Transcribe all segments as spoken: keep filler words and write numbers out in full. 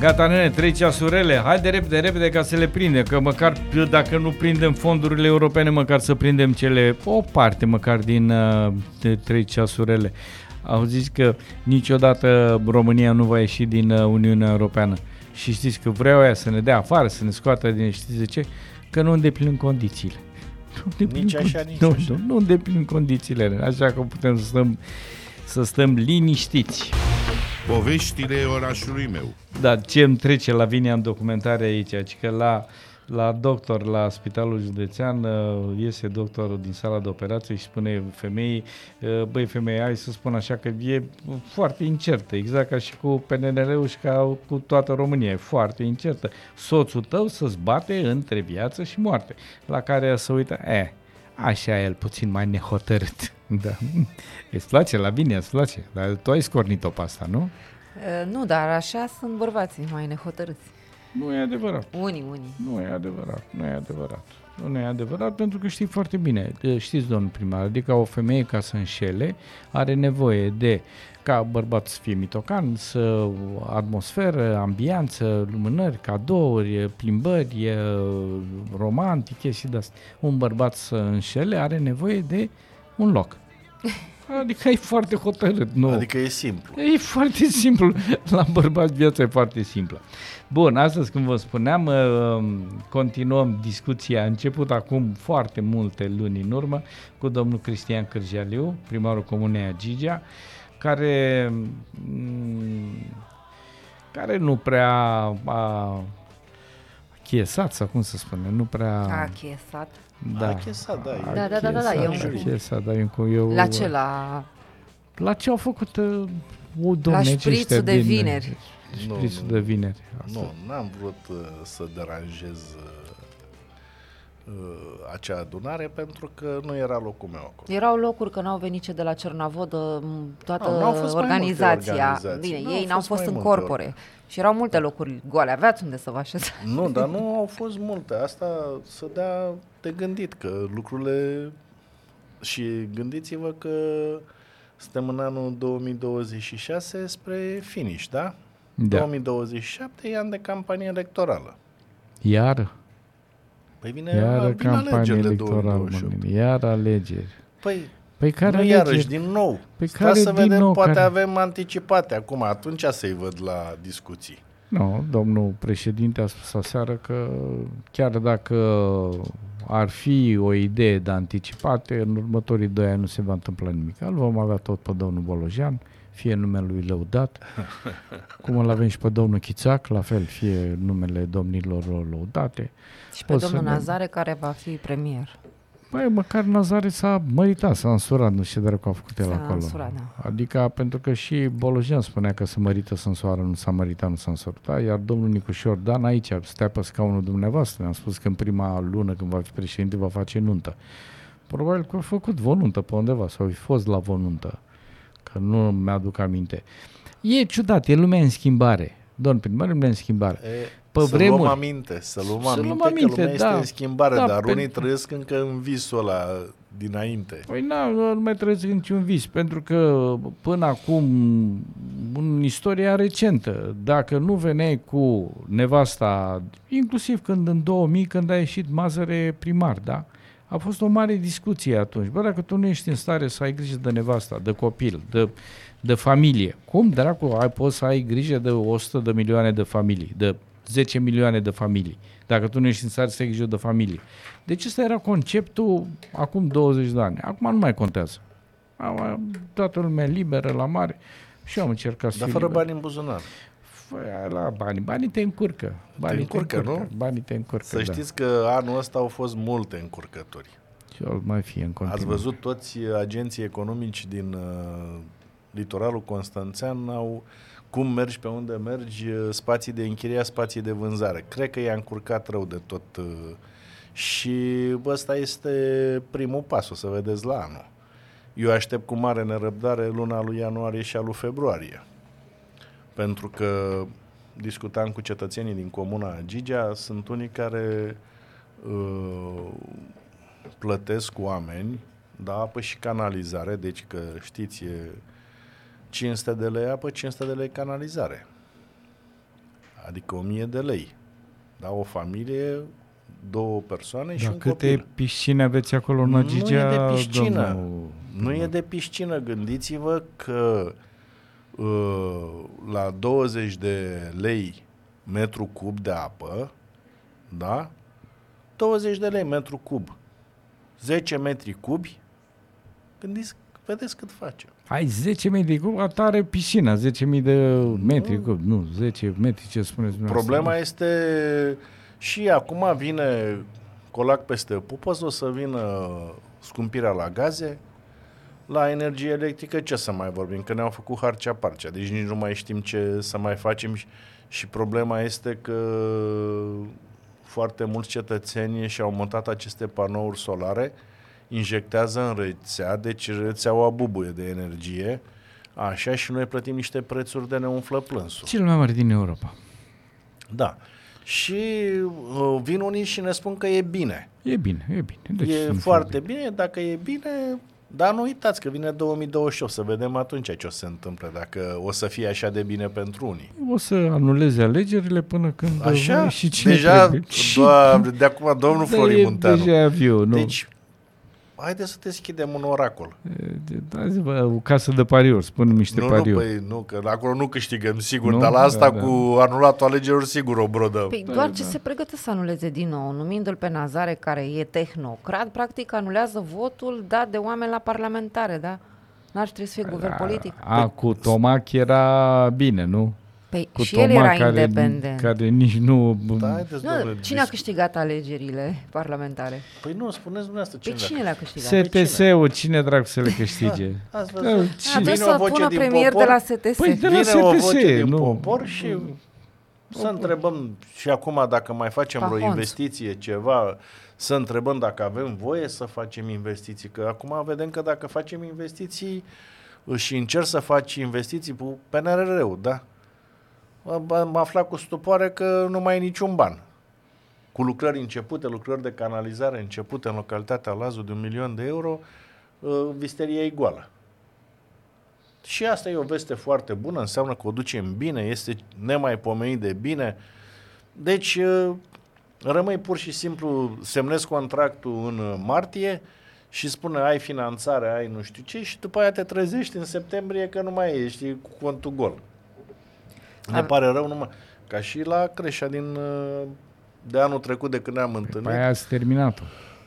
Gata, nene, trei ceasurele. Haide repede, repede ca să le prindem, că măcar dacă nu prindem fondurile europene, măcar să prindem cele, o parte măcar din uh, trei ceasurele. Au zis că niciodată România nu va ieși din uh, Uniunea Europeană. Și știți că vreau aia să ne dea afară, să ne scoată din, știți de ce? Că nu îndeplinim condițiile. Nu îndeplinim nici așa, condi- nici nu, așa. Nu, nu îndeplinim condițiile, așa că putem să stăm, să stăm liniștiți. Poveștile orașului meu. Da, ce îmi trece la vine în documentare aici, ci că la, la doctor, la spitalul județean, iese doctorul din sala de operație și spune femeii, băi femeie, hai să spun așa că e foarte incertă, exact ca și cu P N R L-ul și ca cu toată România, e foarte incertă. Soțul tău să-ți bate între viață și moarte, la care să uită, e, așa e el puțin mai nehotărât. Da. Îți place, Lavinia, îți place, dar tu ai scornit-o pe asta, nu? Uh, nu, dar așa sunt bărbații mai nehotărâți. Nu e adevărat. Unii, unii. Nu e adevărat, nu e adevărat. Nu e adevărat pentru că știi foarte bine, știți, domnul primar, adică o femeie ca să înșele are nevoie de ca bărbat să fie mitocan, să atmosferă, ambianță, lumânări, cadouri, plimbări, romantic, chestii de astea. Un bărbat să înșele are nevoie de un loc. Adică e foarte hotărât. Nu. Adică e simplu. E foarte simplu. La bărbați viața e foarte simplă. Bun, astăzi, când vă spuneam, continuăm discuția, a început acum foarte multe luni în urmă, cu domnul Cristian Cârjaliu, primarul Comunei Agigea, care, care nu prea a chiesat, sau cum să spune, nu prea... A chiesat. Da, a chiesat, da. A da, da, da, da, da, e un... Chiesat, da, eu, la ce? La... La ce au făcut uh, o la șprițul de din, vineri. Șprițul de vineri. Asta. Nu, n-am vrut uh, să deranjez uh, acea adunare pentru că nu era locul meu acolo. Erau locuri că n-au venit ce de la Cernavodă, toată no, organizația. Bine, n-au ei fost n-au fost în multe corpore. ori. Și erau multe locuri goale, aveați unde să vă așezați. Nu, dar nu au fost multe. Asta să dea de gândit că lucrurile... Și gândiți-vă că suntem în anul două mii douăzeci și șase spre finish, da? Da. două mii douăzeci și șapte e an de campanie electorală. Iar? Păi vine, Iar vine campanie electorală, iar alegeri. Păi, păi care nu alegeri? iarăși, din nou. Păi Ca să vedem, nou, poate care... avem anticipate acum, atunci să-i văd la discuții. Nu, domnul președinte a spus aseară că chiar dacă ar fi o idee de anticipate, în următorii doi ani nu se va întâmpla nimic. Îl vom avea tot pe domnul Bolojan, fie numele lui lăudat, cum îl avem și pe domnul Chițac, la fel, fie numele domnilor lăudate. Și pe o domnul ne... Nazare, care va fi premier. Păi, măcar Nazare s-a măritat, s-a însurat, nu știu dacă a făcut el acolo. Însurat, da. Adică, pentru că și Bolojan spunea că se mărită, să însoară, nu s-a măritat, nu s-a însorat. Iar domnul Nicușor Dan aici stea pe scaunul dumneavoastră, ne-a spus că în prima lună, când va fi președinte, va face nuntă. Probabil că a făcut o nuntă pe undeva, sau a fost la o nuntă, că nu mi-aduc aminte. E ciudat, e lumea în schimbare. Domnul primar, lumea în schimbare. E... Pe să vremuri, luăm aminte, să luăm să aminte, luăm că aminte, lumea da, este în schimbare, da, dar pe... unii trăiesc încă în visul ăla dinainte. Păi na, nu mai trăiesc niciun vis, pentru că până acum, în istoria recentă, dacă nu veneai cu nevasta, inclusiv când în două mii, când a ieșit Mazăre primar, da? A fost o mare discuție atunci. Bă, dacă tu nu ești în stare să ai grijă de nevasta, de copil, de, de familie, cum dracu ai, poți să ai grijă de o sută de milioane de familii, de zece milioane de familii, dacă tu nu ești în stare să ai grijă de familie? Deci ăsta era conceptul acum douăzeci de ani. Acum nu mai contează. Toată lumea liberă la mare și eu am încercat să Dar fiu fără liber. bani în buzunar. Fă, la bani. Banii te încurcă. Banii te încurcă, te încurcă, nu? Banii te încurcă, Să da. știți că anul ăsta au fost multe încurcături. Și o mai fie în continuare. Ați văzut toți agenții economici din uh, litoralul constanțean au cum mergi, pe unde mergi, spații de închiriat, spații de vânzare. Cred că i-a încurcat rău de tot uh, și ăsta este primul pas, o să vedeți la anul. Eu aștept cu mare nerăbdare luna lui ianuarie și a lui februarie. Pentru că discutam cu cetățenii din comuna Agigea, sunt unii care uh, plătesc oameni, da, apă și canalizare, deci că știți, e cinci sute de lei apă, cinci sute de lei canalizare. adică o mie de lei. Da, o familie, două persoane Dar și un câte copil. piscine aveți acolo în Nu Agigea? e de piscină. Domnul... Nu e de piscină. Gândiți-vă că uh, la douăzeci de lei metru cub de apă, da? douăzeci de lei metru cub. zece metri cubi. Gândiți, vedeți cât face. Ai zece mii de cub, atare piscina, zece mii de metri cub. Nu, zece metri, ce spuneți dumneavoastră? Problema este și acum vine colac peste pupăz, o să vină scumpirea la gaze, la energie electrică, ce să mai vorbim? Că ne-au făcut harcea-parcea, deci nici nu mai știm ce să mai facem și, și problema este că foarte mulți cetățeni și-au montat aceste panouri solare, injectează în rețea, deci rețeaua bubuie de energie, așa, și noi plătim niște prețuri de ne umflă plânsul. Cel mai mare din Europa. Da. Și uh, vin unii și ne spun că e bine. E bine, e bine. Deci E foarte bine. bine, dacă e bine, dar nu uitați că vine două mii douăzeci și opt, să vedem atunci ce o să se întâmple, dacă o să fie așa de bine pentru unii. O să anuleze alegerile până când... Așa? Și cine deja, trebuie. doamne, de acum domnul Da, Florin e Munteanu. deja viu, nu? Deci, haideți să deschidem un oracol. Dați-vă o casă de pariuri, spun niște Nu, nu, pariuri. păi, nu, că acolo nu câștigăm, sigur, Nu? dar la asta Da, da. cu anulatul alegerilor, sigur o brodăm. Păi doar ce se pregătește să anuleze din nou, numindu-l pe Nazare, care e tehnocrat, practic anulează votul dat de oameni la parlamentare, da? N-ar trebui să fie guvern politic. A, cu Tomac era bine, nu? Păi Cu și el era care, independent. care nici nu... Da, haideți, Nu, domnule, cine a dis- câștigat alegerile parlamentare? Păi nu, spuneți dumneavoastră Păi cine. cine le-a câștigat? S T S-ul, cine dracu să le câștige? Ați Da, văzut? cine- A, Vine trebuie o să voce pună din premier popor, de la S T S. Păi de la Vine o S T S, voce din nu. popor și să întrebăm și acum dacă mai facem vreo Pahonț. investiție, ceva, să întrebăm dacă avem voie să facem investiții, că acum vedem că dacă facem investiții și încerci să faci investiții cu P N R R-ul, da? M-a aflat cu stupoare că nu mai e niciun ban. Cu lucrări începute, lucrări de canalizare începute în localitatea Lazu de un milion de euro, visteria e goală. Și asta e o veste foarte bună, înseamnă că o ducem bine, este nemaipomenit de bine. Deci rămâi pur și simplu, semnezi contractul în martie și spune ai finanțare, ai nu știu ce, și după aia te trezești în septembrie că nu mai ești cu contul gol. Ne Am... pare rău numai, ca și la creșa din de anul trecut de când ne-am întâlnit. Păi aia ați terminat-o.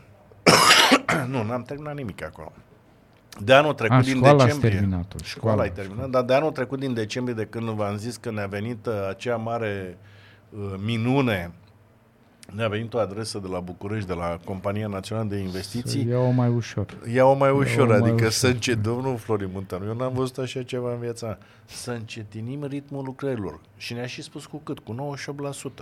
Nu, n-am terminat nimic acolo. De anul trecut A, din școala ați decembrie. terminat-o. Școala Școala. ai terminat, dar de anul trecut din decembrie, de când v-am zis că ne-a venit uh, acea mare uh, minune, ne-a venit o adresă de la București, de la Compania Națională de Investiții. Să iau mai ușor. Ia-o mai ușor, mai adică ușor. să încet, domnul Florin Munteanu, eu n-am văzut așa ceva în viața mea. Să încetinim ritmul lucrărilor. Și ne-a și spus cu cât? Cu nouăzeci și opt la sută.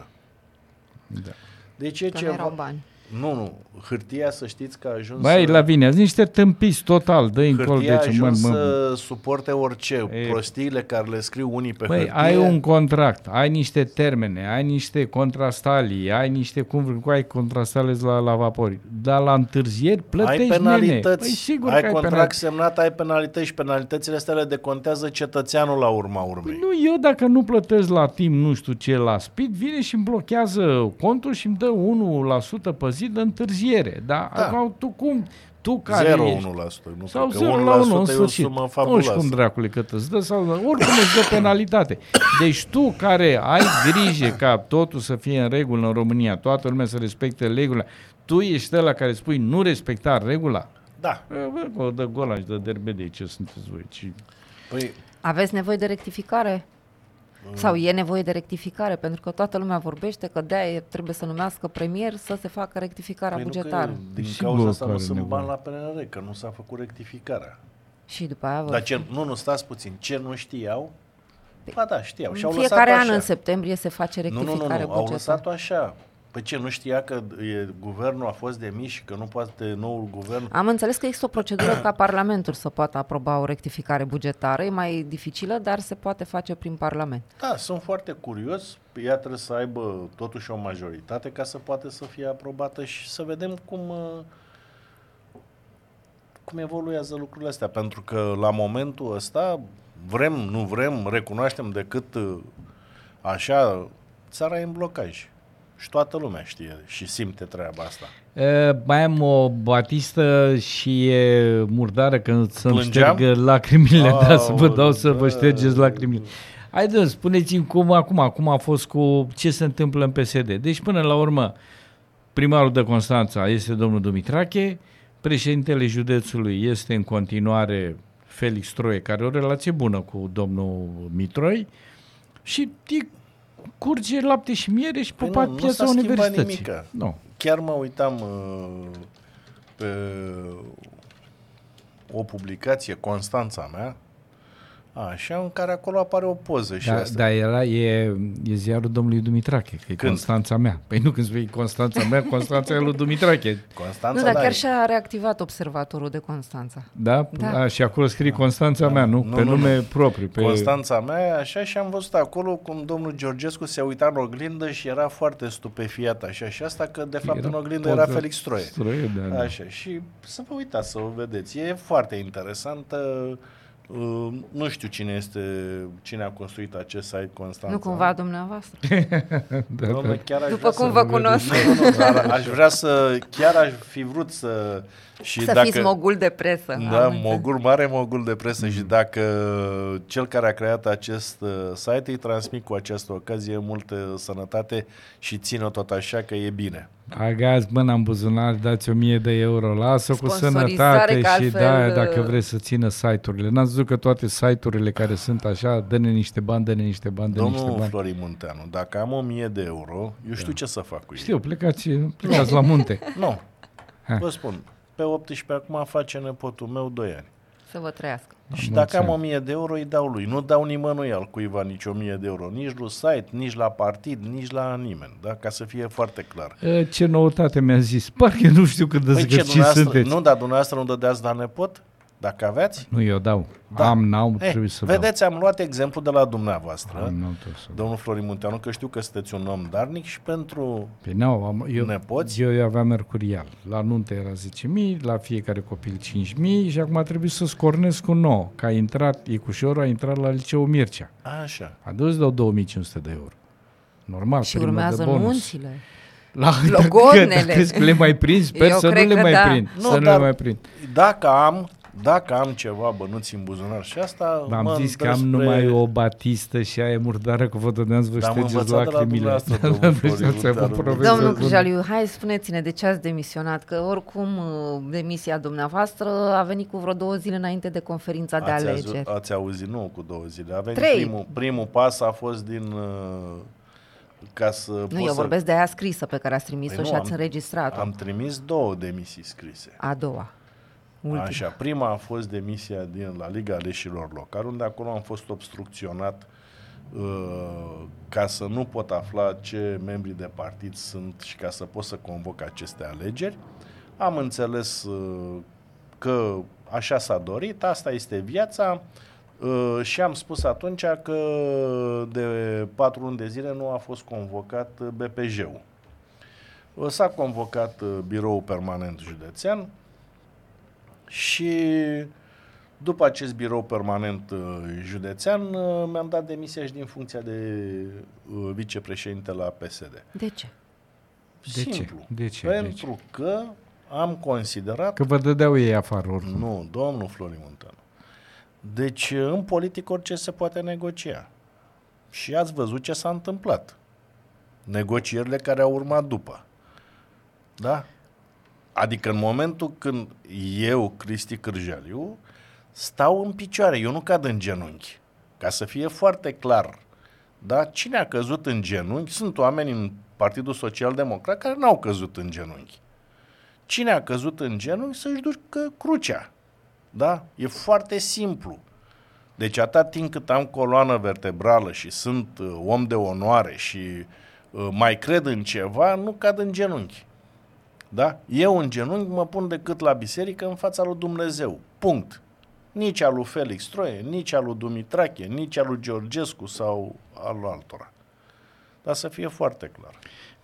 Da. Deci e Că nu erau ceva... bani. Nu, nu, hârtia să știți că a ajuns Băi, să... la vine, ați niște tâmpiți total, dă-i încolo, Hârtia a deci, mă, ajuns mă, să suporte orice, E- prostiile care le scriu unii pe Băi, hârtie. ai un contract, ai niște termene, ai niște contrastalii, ai niște, cum vrei, cu ai contrastale la, la vapori, dar la întârzieri plătești, ai nene. penalități, Păi, sigur ai că ai contract penalități. semnat, ai penalități și penalitățile astea le decontează cetățeanul la urma urmei. Nu, eu dacă nu plătesc la timp nu știu ce la speed, vine și îmi blochează contul și îmi dă unu la sută pe zi de întârziere. Da? Da. Acum, tu cum, tu care zero ești? virgulă unu la sută. Nu Sau cred că zero unu la la unu, în sută e o sfârșit. sumă Nu știu fabuloasă. cum dracului cât îți dă, sau oricum îți dă penalitate. Deci tu care ai grijă ca totul să fie în regulă în România, toată lumea să respecte regulile, tu ești ăla care spui nu respecta regula? Da. Bă, bă, dă gola și dă derbede, ce sunteți voi? Ce... Păi, Aveți nevoie de rectificare? Sau e nevoie de rectificare? Pentru că toată lumea vorbește că de-aia trebuie să numească premier să se facă rectificarea păi nu bugetară. că din Sigur cauza asta că nu are sunt nevoie. bani la P N R, că nu s-a făcut rectificarea. Și după aia vor Dar fi. ce, nu, nu, stați puțin. Ce nu știau? Ba da, știau. Și au În lăsat fiecare an așa. în septembrie se face Nu, nu, rectificare nu, nu, au bugetară. lăsat-o așa. Păi ce, nu știa că e, guvernul a fost demis și că nu poate noul guvern? Am înțeles că există o procedură ca Parlamentul să poată aproba o rectificare bugetară. E mai dificilă, dar se poate face prin Parlament. Da, sunt foarte curios. Ea trebuie să aibă totuși o majoritate ca să poată să fie aprobată și să vedem cum, uh, cum evoluează lucrurile astea. Pentru că la momentul ăsta vrem, nu vrem, recunoaștem decât uh, așa țara e în blocaj. Și toată lumea știe și simte treaba asta. E, mai am o batistă și e murdară când să-mi Plângeam? șterg lacrimile, Aoleu, da, să vă dau să vă bă. ștergeți lacrimile. Haideți, spuneți-mi cum acum, acum a fost cu ce se întâmplă în P S D. Deci până la urmă, primarul de Constanța este domnul Dumitrache, președintele județului este în continuare Felix Troie, care are o relație bună cu domnul Mitroi și curge lapte și miere și Păi popat nu, nu piața s-a schimbat universității. nimica. Nu. Chiar mă uitam uh, pe o publicație, Constanța mea, așa, în care acolo apare o poză și Da, asta. dar era, e, e ziarul domnului Dumitrache, că e Când? Constanța mea. Păi nu, când spui Constanța mea, Constanța e lui Dumitrache. Constanța, Nu, dar da, chiar e- și-a reactivat observatorul de Constanța. Da? Da. A, și acolo scrie Constanța mea, nu? Nu, Pe nu, nume nu. propriu. Pe... Constanța mea, așa, și am văzut acolo cum domnul Georgescu se uita în oglindă și era foarte stupefiat, așa, și asta că, de fapt, Era în oglindă poză- era Felix Troie. Troie, da, da. Așa, și să vă uitați, să o vedeți. E foarte interesantă. Uh, nu știu cine este, cine a construit acest site, Constanța. Nu cumva dumneavoastră. Da, Doamne, da. chiar aș După vrea cum să vă vedeți. cunosc. Nu, nu, nu, dar aș vrea să, chiar aș fi vrut să... Și Să dacă, fiți mogul de presă. Da, Am mogul, mare mogul de presă și dacă cel care a creat acest uh, site îi transmit cu această ocazie multă sănătate și țină tot așa că e bine. Agați mâna în buzunar, dați o mie de euro, lasă cu Sponsorizare, sănătate că și altfel, da, dacă uh, vreți să țină site-urile. N-ați văzut că toate site-urile care sunt așa, dă-ne niște bani, dă-ne niște bani, dă-ne niște Domnul bani. Florin Munteanu, dacă am o mie de euro, eu știu ce să fac cu ei. Știu, plecați, plecați la munte. Nu, Ha. vă spun, pe optsprezece acum face nepotul meu doi ani. Să vă trăiască. Și mulți dacă am ani. o mie de euro, îi dau lui. Nu dau nimănui al cuiva nici o mie de euro. Nici lui site, nici la partid, nici la nimeni. Da? Ca să fie foarte clar. E, Ce noutate mi-a zis. Parcă nu știu cât de Păi ce, zgârciți dumneavoastră, sunteți. nu, dar dumneavoastră nu dădeați la nepot? Dacă aveați? Nu, eu dau. Da. Am, n-am, Eh, trebuie să vedeți, am luat exemplu de la dumneavoastră, dau. Am, n-am, trebuie să dau. domnul Florin Munteanu, că știu că sunteți un om darnic și pentru... Păi n-au, am, eu, Nepoți? eu, eu aveam mercurial. La nuntă era zece mii, la fiecare copil cinci mii și acum trebuie să scornesc cu nouă. Că a intrat, Icușorul a intrat la liceul Mircea. Așa. A dus dau două mii cinci sute de euro. Normal, Și primă urmează de bonus. nunțile. La, Logodnele. Dacă, dacă le mai prind, sper Eu să nu cred le că mai da. prind. Nu, să nu le dar- mai prind. Dacă am, dacă am ceva bănuți în buzunar și asta... V-am mă zis că îndrept am spre- numai o batistă și aia e murdară că vă dădeați, vă Dar am ștergeți învățat de la lacrimile. dumneavoastră, Da, domnul da, Florin deci ați avut Munteanu. profesor Domnul bun. Cârjaliu, hai spuneți-ne de ce ați demisionat, că oricum uh, demisia dumneavoastră a venit cu vreo două zile înainte de conferința de Ați, alegeri. auzit, ați auzit, nu cu două zile. A venit Trei. primul, primul pas a fost din... Uh, ca să Nu, pot eu să... vorbesc de aia scrisă pe care ați trimis-o Păi și nu, ați am- înregistrat-o. Am trimis două demisii scrise. A doua. Ultima. Așa, prima a fost demisia din la Liga Aleșilor Locali, unde acolo am fost obstrucționat uh, ca să nu pot afla ce membri de partid sunt și ca să pot să convoc aceste alegeri. Am înțeles uh, că așa s-a dorit, asta este viața uh, și am spus atunci că de patru luni de zile nu a fost convocat B P J-ul. Uh, S-a convocat uh, biroul permanent județean și după acest birou permanent uh, județean uh, mi-am dat demisia și din funcția de uh, vicepreședinte la P S D. De ce? De ce? Simplu. De ce? Pentru că am considerat... Că vă dădeau ei afară oricum. Nu, domnul Florin Munteanu. Deci, în politică orice se poate negocia. Și ați văzut ce s-a întâmplat. Negocierile care au urmat după. Da? Adică în momentul când eu, Cristi Cârjaliu, stau în picioare, eu nu cad în genunchi. Ca să fie foarte clar. Da? Cine a căzut în genunchi? Sunt oameni în Partidul Social Democrat care n-au căzut în genunchi. Cine a căzut în genunchi să-și ducă crucea. Da? E foarte simplu. Deci atât timp cât am coloană vertebrală și sunt uh, om de onoare și uh, mai cred în ceva, nu cad în genunchi. Da? Eu în genunchi mă pun decât la biserică în fața lui Dumnezeu. Punct. Nici al lui Felix Troie, nici al lui Dumitrache, nici al lui Georgescu sau al lui altora. Dar să fie foarte clar.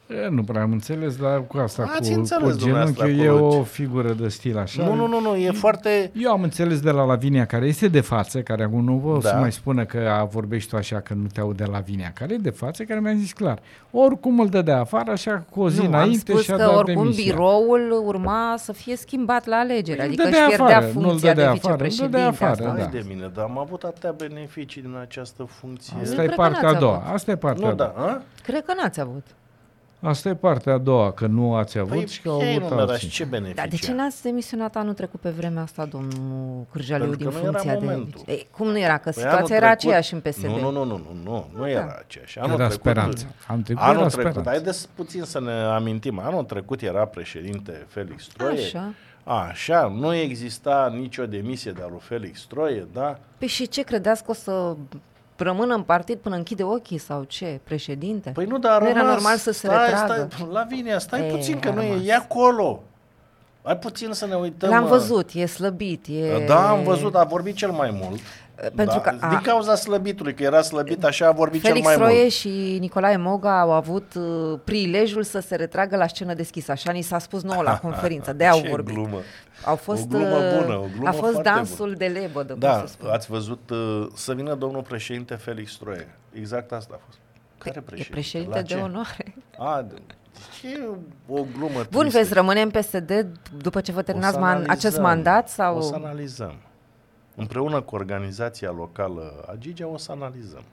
E, nu prea am înțeles, dar cu asta, Ați cu, înțeles, cu genunchiul, e acolo. o figură de stil așa. Nu, nu, nu, nu, e foarte... Eu am înțeles de la Lavinia, care este de față, care acum nu vă Da. să mai spună că a, vorbești tu așa că nu te aud de Lavinia, care e de față, care mi-a zis clar. Oricum îl dă de afară, așa cu o zi Nu, am înainte spus și-a că dat oricum demisia. biroul urma să fie schimbat la alegeri, Îl adică dă își de pierdea afară, nu-l funcția dă de de afară, îl dă de vicepreședinte. afară, asta. da. Hai de mine, dar am avut atâtea beneficii din această funcție. Asta Nu e cred că partea a n-ați doua. avut. Asta e partea Nu, a doua. da, a? Cred că n-ați avut. Asta e partea a doua, că nu ați avut Păi, și că au ei avut numerați alții. ce beneficii? Dar de ce n-ați demisionat anul trecut pe vremea asta, domnul Cârjaliu, Pentru din că nu era funcția de... momentul. Ei, cum nu era? Că Păi situația anul era trecut- aceeași în P S D. Nu, nu, nu, nu, nu, nu, nu era aceeași. Anul Era trecut, speranță. Anul trecut Anul era trecut, speranță. haideți puțin să ne amintim, anul trecut era președinte Felix Troie. Așa. Așa, nu exista nicio demisie de-a lui Felix Troie, da? Păi și ce, credeți că o să rămână în partid până închide ochii sau ce? Președinte? Păi nu, dar a Nu era rămas. normal să se stai, retragă? Stai, Lavinia, stai E, puțin că a nu e, rămas. e acolo. Hai puțin să ne uităm. L-am uh, văzut, e slăbit. E... Da, am văzut, a vorbit cel mai mult. Pentru da, că- a- din cauza slăbitului, că era slăbit, așa a vorbit Felix cel mai Troie mult. și Nicolae Moga au avut uh, prilejul să se retragă la scenă deschisă. Așa ni s-a spus nouă la conferință. De au Ce vorbit. glumă. Au fost, O glumă uh, bună, o glumă a fost foarte dansul bună. de lebădă, Da, cum să spun. ați văzut uh, să vină domnul președinte Felix Troie. Exact asta a fost. Care E președinte? președinte La de ce? onoare. A, de, ce o glumă Bun, tristă. veți rămâne în P S D după ce vă O terminați să man- analizăm. acest mandat? Sau... O să analizăm. Împreună cu organizația locală a Gigea o să analizăm.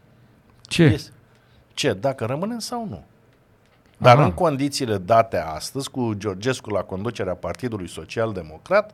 Ce? Este. Ce? Dacă rămânem sau nu. Dar Aha. în condițiile date astăzi, cu Georgescu la conducerea Partidului Social Democrat,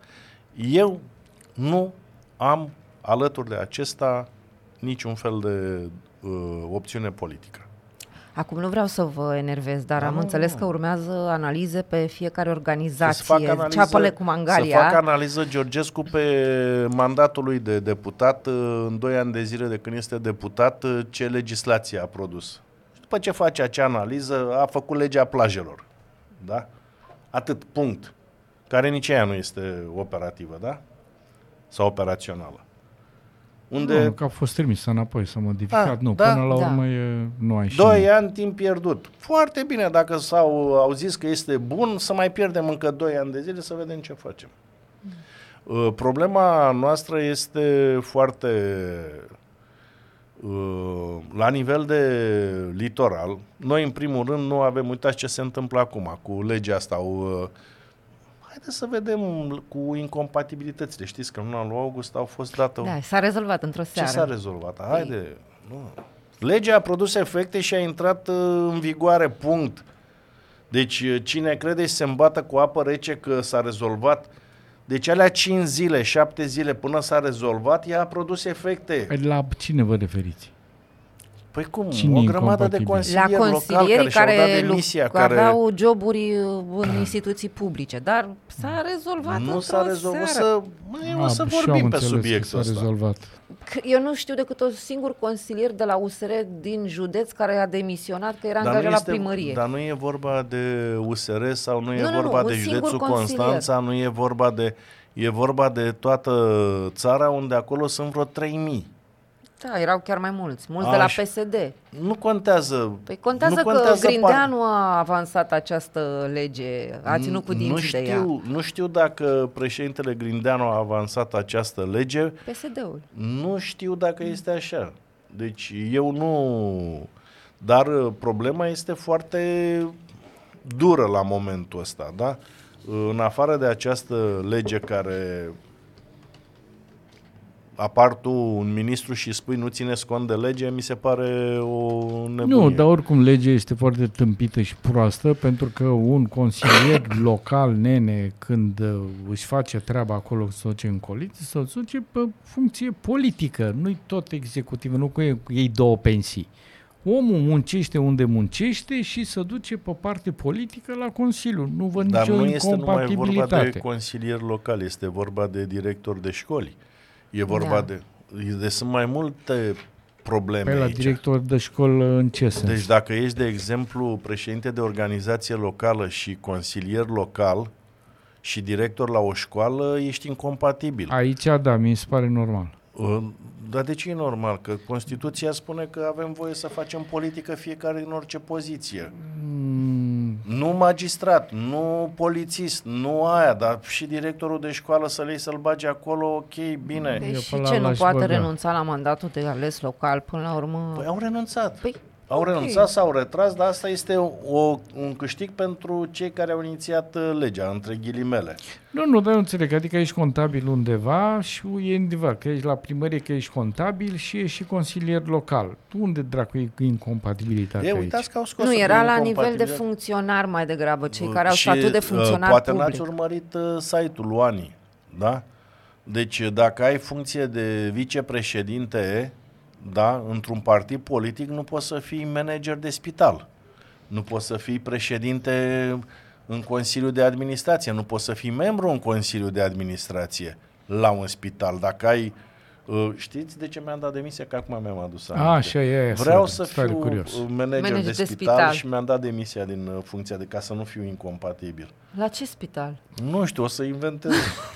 eu nu am alături de acesta niciun fel de uh, opțiune politică. Acum nu vreau să vă enervez, dar Da, am nu, înțeles nu. că urmează analize pe fiecare Să organizație. facă analiză, Ceapăle cu să Mangalia. facă analiză Georgescu pe mandatul lui de deputat uh, în doi ani de zile de când este deputat, uh, ce legislație a produs. Și după ce face acea analiză, a făcut legea plajelor. Da? Atât, punct. Care nici aia nu este operativă, da? Sau operațională. Unde Nu, că a fost trimis înapoi, s-a modificat. Ah, nu, da? până la Da. urmă e, nu ai și doi ani timp pierdut. Foarte bine, dacă s-au au zis că este bun, să mai pierdem încă doi ani de zile să vedem ce facem. Uh, problema noastră este foarte uh, la nivel de litoral. Noi, în primul rând, nu avem, uitați ce se întâmplă acum cu legea asta. Uh, haideți să vedem cu incompatibilitățile. Știți că în luna lui august au fost dată... Da, s-a rezolvat într-o Ce seară. s-a rezolvat? Haide, nu. Legea a produs efecte și a intrat uh, în vigoare, punct. Deci uh, cine crede și se îmbată cu apă rece că s-a rezolvat, deci alea cinci zile, șapte zile până s-a rezolvat, ea a produs efecte. Păi la cine vă referiți? Păi cum? Cine o e grămadă de incompatibil? La consilieri locali consilieri care, și-au dat care, demisia, lu- care aveau joburi uh, în instituții publice, dar s-a rezolvat nu într-o s-a rezolvat. O seară. să, măi, o A, să și eu am vorbim pe înțeles că subiectul s-a ăsta. rezolvat. Că Eu nu știu decât un singur consilier de la U S R din județ care a demisionat că era Dar angajat nu, la este, primărie. dar nu e vorba de U S R sau nu e Nu, nu, nu, vorba un de singur județul consilier. Constanța, nu e vorba de... E vorba de toată țara, unde acolo sunt vreo trei mii. Da, erau chiar mai mulți, mulți de la Așa. P S D. Nu contează. Păi contează, nu că contează Grindeanu a avansat această lege, a ținut cu nu dinții de ea. știu, nu știu dacă președintele Grindeanu a avansat această lege, P S D-ul. nu știu dacă este așa. Deci eu nu... Dar uh, problema este foarte dură la momentul ăsta, da? În afară de această lege care apar tu un ministru și spui nu țineți cont de lege, mi se pare o nebunie. Nu, dar oricum legea este foarte tâmpită și proastă, pentru că un consilier local, nene, când uh, își face treaba acolo, să o duce în coaliție, să o duce pe funcție politică, nu-i tot executivă, nu cu ei, cu ei două pensii. Omul muncește unde muncește și se duce pe parte politică la Consiliu. Nu văd Dar nicio nu este numai vorba incompatibilitate. de consilier local, este vorba de director de școli. E vorba Da. de... de... Sunt mai multe probleme Pe la aici. director de școală în ce sens? Deci dacă ești, de exemplu, președinte de organizație locală și consilier local și director la o școală, ești incompatibil. Aici, da, mi se pare normal. Uh, Dar de ce e normal? Că Constituția spune că avem voie să facem politică fiecare în orice poziție. Mm, Nu magistrat, nu polițist, nu aia, dar și directorul de școală să le să-l bage acolo, ok, bine. Păi Eu și până ce, la nu l-aș poate băga. renunța la mandatul de ales local până la urmă? Păi au renunțat. Păi, Au ok. renunțat, s-au retras, dar asta este o, un câștig pentru cei care au inițiat uh, legea, între ghilimele. Nu, nu, dar eu înțeleg. Adică ești contabil undeva și e undeva. Că ești la primărie, că ești contabil și ești și consilier local. Unde dracu e incompatibilitatea E, aici? uitați că au scos Nu, o era la nivel de incompatibilitate. funcționar mai degrabă, cei care au Și, statut de uh, funcționar Poate public. n-ați urmărit uh, site-ul lui Ani, da? Deci dacă ai funcție de vicepreședinte, da, într-un partid politic, nu poți să fii manager de spital. Nu poți să fii președinte în Consiliul de Administrație, nu poți să fii membru în Consiliul de Administrație la un spital. Dacă ai... uh, Știți de ce mi-am dat demisia? Că acum mi-am adus aminte. A, așa e, Vreau să să stai de fiu curios. uh, manager, Manager de, de spital, spital. și mi-am dat demisia din uh, funcția de ca să nu fiu incompatibil. La ce spital? Nu știu, o să inventez.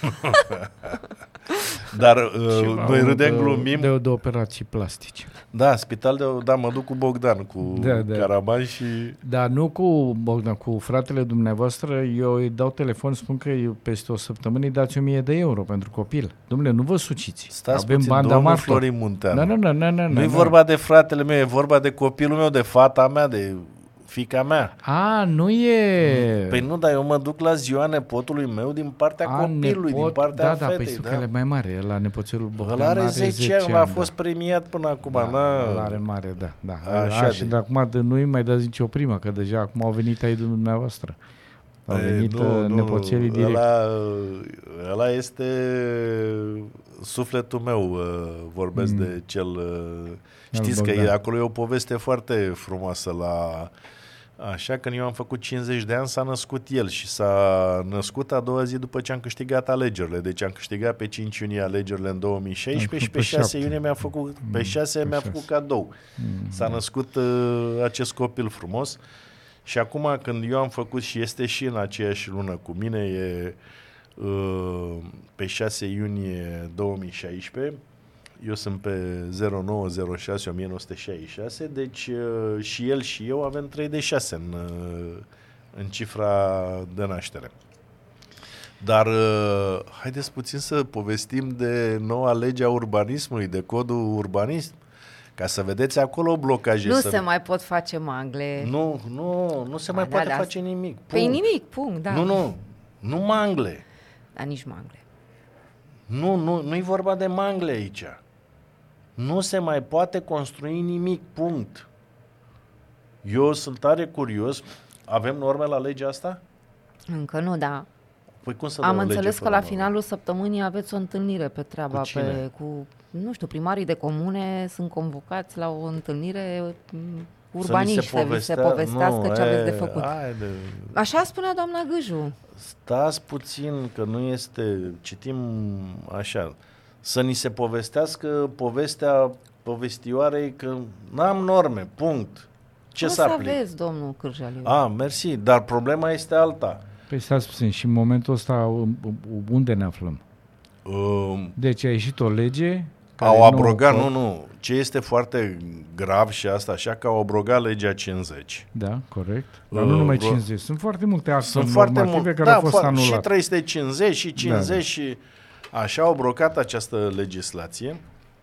Dar uh, Ceva, noi râdem, de- glumim. De, de operații plastice. Da, spital de... Da, mă duc cu Bogdan, cu Da, da. Caraban și... Dar nu cu Bogdan, cu fratele dumneavoastră, eu îi dau telefon, spun că eu peste o săptămână îi dați o mie de euro pentru copil. Dom'le, nu vă suciți. Stați Avem puțin, banda domnul martor. Florin Munteanu. Nu, nu, nu, nu, nu. Nu e nu. vorba de fratele meu, e vorba de copilul meu, de fata mea, de fiica mea. A, nu e... Păi nu, dar eu mă duc la ziua nepotului meu din partea A, copilului, nepot- din partea da, da, fetei. păi că el e mai mare, la nepoțelul Bogdan Ăla are are zece ani, a fost premiat până acum. Da, n-a... ăla are mare, da. da. Așa A, și de- de acum de nu-i mai dați nicio primă, că deja acum au venit ai de dumneavoastră. Au E, venit nu, nepoțelii direct. Ăla, ăla este sufletul meu, uh, vorbesc Mm. de cel... uh, Știți că Bogdan. e, acolo e o poveste foarte frumoasă la... Așa, când eu am făcut cincizeci de ani, s-a născut el și s-a născut a doua zi după ce am câștigat alegerile. Deci am câștigat pe cinci iunie alegerile în două mii șaisprezece și pe pe șase șapte. iunie mi-a făcut, pe șase pe mi-a șase. făcut cadou. Mm. S-a născut uh, acest copil frumos și acum când eu am făcut și este și în aceeași lună cu mine, e uh, pe șase iunie două mii șaisprezece, eu sunt pe zero nouă zero șase o mie nouă sute șaizeci și șase, deci uh, și el și eu avem trei de șase în, uh, în cifra de naștere. Dar uh, haideți puțin să povestim de noua lege a urbanismului, de codul urbanism, ca să vedeți acolo blocaje. Nu să... se mai pot face mangle. Nu, nu, nu se Ba mai da, poate da. face nimic. Păi punct. nimic, punct, da. Nu, nu, nu mangle. Dar nici mangle. Nu, nu, nu-i vorba de mangle aici. Nu se mai poate construi nimic, punct. Eu sunt tare curios. Avem norme la legea asta? Încă nu, da. Păi cum să Am dă o lege înțeles că fără la norme? finalul săptămânii aveți o întâlnire pe treaba, Cu cine? pe, cu, nu știu, primarii de comune sunt convocați la o întâlnire m, urbaniști, să vi se povestească ce aveți de făcut. Haide. Așa spunea doamna Gâju. Stați puțin, că nu este, citim așa, să ni se povestească povestea povestioarei că n-am norme, punct. Ce o să să aplic? aveți, domnul Cârjaliu. A, mersi, dar problema este alta. Păi stați puțin, și în momentul ăsta unde ne aflăm? Um, Deci a ieșit o lege care au nu- abrogat, nu, nu, ce este foarte grav și asta așa, că au abrogat legea cincizeci. Da, corect. Dar Uh, nu numai vreo- cincizeci. Sunt foarte multe acte Sunt foarte normative mult, care da, au fost fo- și anulate. trei sute cincizeci și cincizeci Da, da. și așa au blocat această legislație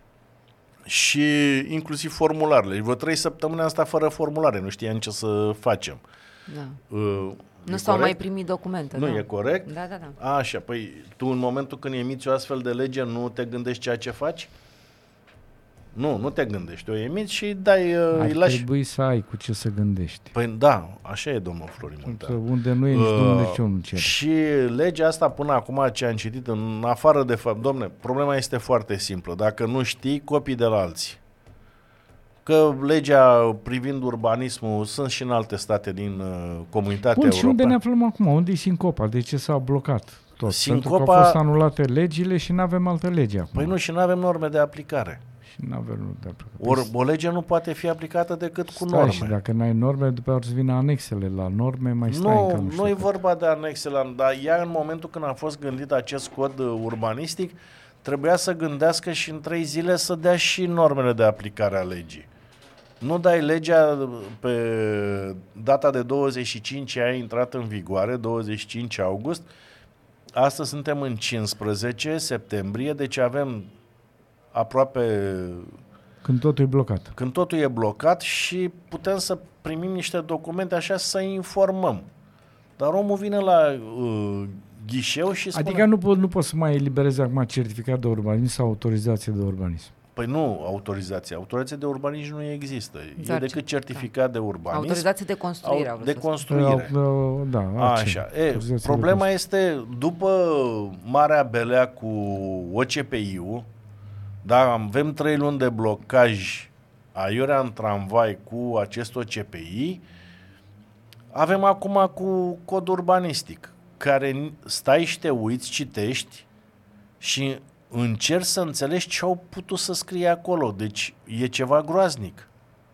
și inclusiv formularele. Vreo trei săptămâni am stat fără formulare, nu știam ce să facem. Da. Uh, Nu e s-au mai corect? primit documente. Nu da. e corect? Da, da, da. Așa, păi tu în momentul când emiți o astfel de lege nu te gândești ceea ce faci? Nu, nu te gândești. O emiți și dai, uh, Ar îi lași. trebui să ai cu ce să gândești. Păi da, așa e, domnul Florin Munteanu. Unde nu e nici Uh, Domnul, nici eu nu cer. Și legea asta până acum ce am citit, în afară de fapt, domne, problema este foarte simplă. Dacă nu știi, copii de la alții. Că legea privind urbanismul sunt și în alte state din uh, comunitatea Bun, și unde ne europeană. aflăm acum? Unde e Sincopa? De ce s-a blocat tot? Pentru că Sincopa- au fost anulate legile și nu avem altă lege acum. Păi nu, și nu avem norme de aplicare. Și nu avem de aplicat. Ori o lege nu poate fi aplicată decât cu Stai, norme. și dacă n-ai norme, după aceea să vină anexele la norme, mai stai încă Nu, nu știu nu e cât. vorba de anexe, la, dar ea în momentul când a fost gândit acest cod uh, urbanistic, trebuia să gândească și în trei zile să dea și normele de aplicare a legii. Nu dai legea pe data de douăzeci și cinci, a intrat în vigoare, douăzeci și cinci august. Astăzi suntem în cincisprezece septembrie, deci avem aproape... Când totul e blocat. Când totul e blocat și putem să primim niște documente așa să informăm. Dar omul vine la uh, ghișeu și spune... Adică nu, po- nu poți să mai eliberezi acum certificat de urbanism sau autorizație de urbanism. Păi nu autorizație. Autorizație de urbanism nu există. Dar e decât certificat da. de urbanism. Autorizație de construire. Au, de construire. Au, da, Așa. E, problema este, după Marea Belea cu O C P I-ul, da, avem trei luni de blocaj aiurea în tramvai cu acest O C P I, avem acum cu cod urbanistic, care stai și te uiți, citești și încerci să înțelegi ce au putut să scrie acolo. Deci e ceva groaznic.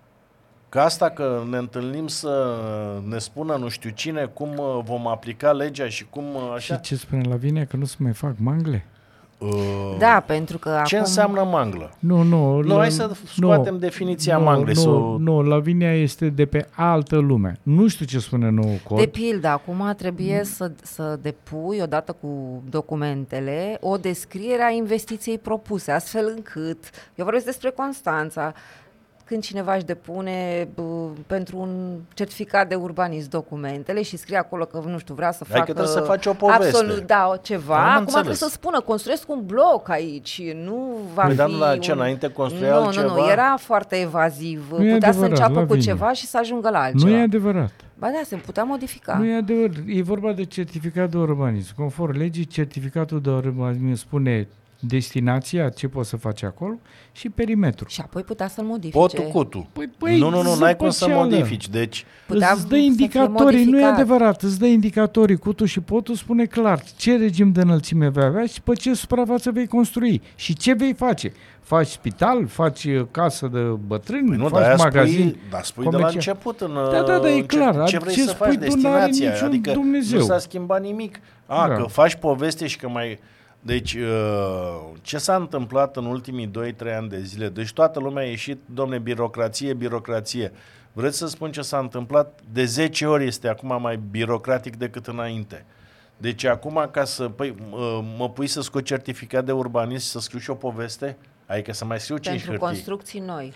Ca asta că ne întâlnim să ne spună nu știu cine cum vom aplica legea și cum așa. Și ce spune Lavinia? Că nu se mai fac mangle? Uh, Da, pentru că ce acum... înseamnă manglă? Nu, nu. Nu, la, hai să scoatem nu, definiția nu, manglei. Nu, să... nu, Lavinia este de pe altă lume. Nu știu ce spune nou cod. De pildă, acum trebuie să, să depui, odată cu documentele, o descriere a investiției propuse, astfel încât, eu vorbesc despre Constanța, când cineva își depune uh, pentru un certificat de urbanism documentele și scrie acolo că, nu știu, vrea să Hai facă... că trebuie să faci o poveste. Absolut, da, ceva. Am Acum înțeles. trebuie să spună, construiesc un bloc aici, nu va Păi, fi dar la un... ce, înainte construia nu, altceva? Nu, nu, era foarte evaziv. Nu e putea să adevărat, înceapă cu Lavinia. ceva și să ajungă la altceva. Nu e adevărat. Ba da, se putea modifica. Nu e adevărat. E vorba de certificat de urbanism. Conform legii, certificatul de urbanism spune destinația, ce poți să faci acolo și perimetrul. Și apoi putea să-l modifice. Potul, cutu. Păi, păi, nu, nu, nu, n-ai cum să zăpăceală. modifici. Deci, Putea Îți dă să fie indicatorii, nu e modificat. adevărat, îți dă indicatorii, cutul și potul spune clar ce regim de înălțime vei avea și pe ce suprafață vei construi și ce vei face. Faci spital, faci uh, casă de bătrâni, păi nu, faci dar magazin. spui, dar spui de la comercial. început în Da, da, da, e în clar. ce vrei Ce să faci, spui tu n-are destinația. niciun Adică Dumnezeu. nu s-a schimbat nimic. A, Da. că faci poveste și că mai... Deci, uh, ce s-a întâmplat în ultimii doi trei ani de zile? Deci toată lumea a ieșit, domne, birocrație, birocrație. Vreți să spun ce s-a întâmplat? De zece ori este acum mai birocratic decât înainte. Deci acum ca să... Păi, uh, mă pui să scot certificat de urbanism și să scriu și o poveste? Adică să mai scriu cinci Pentru hârtii. construcții noi.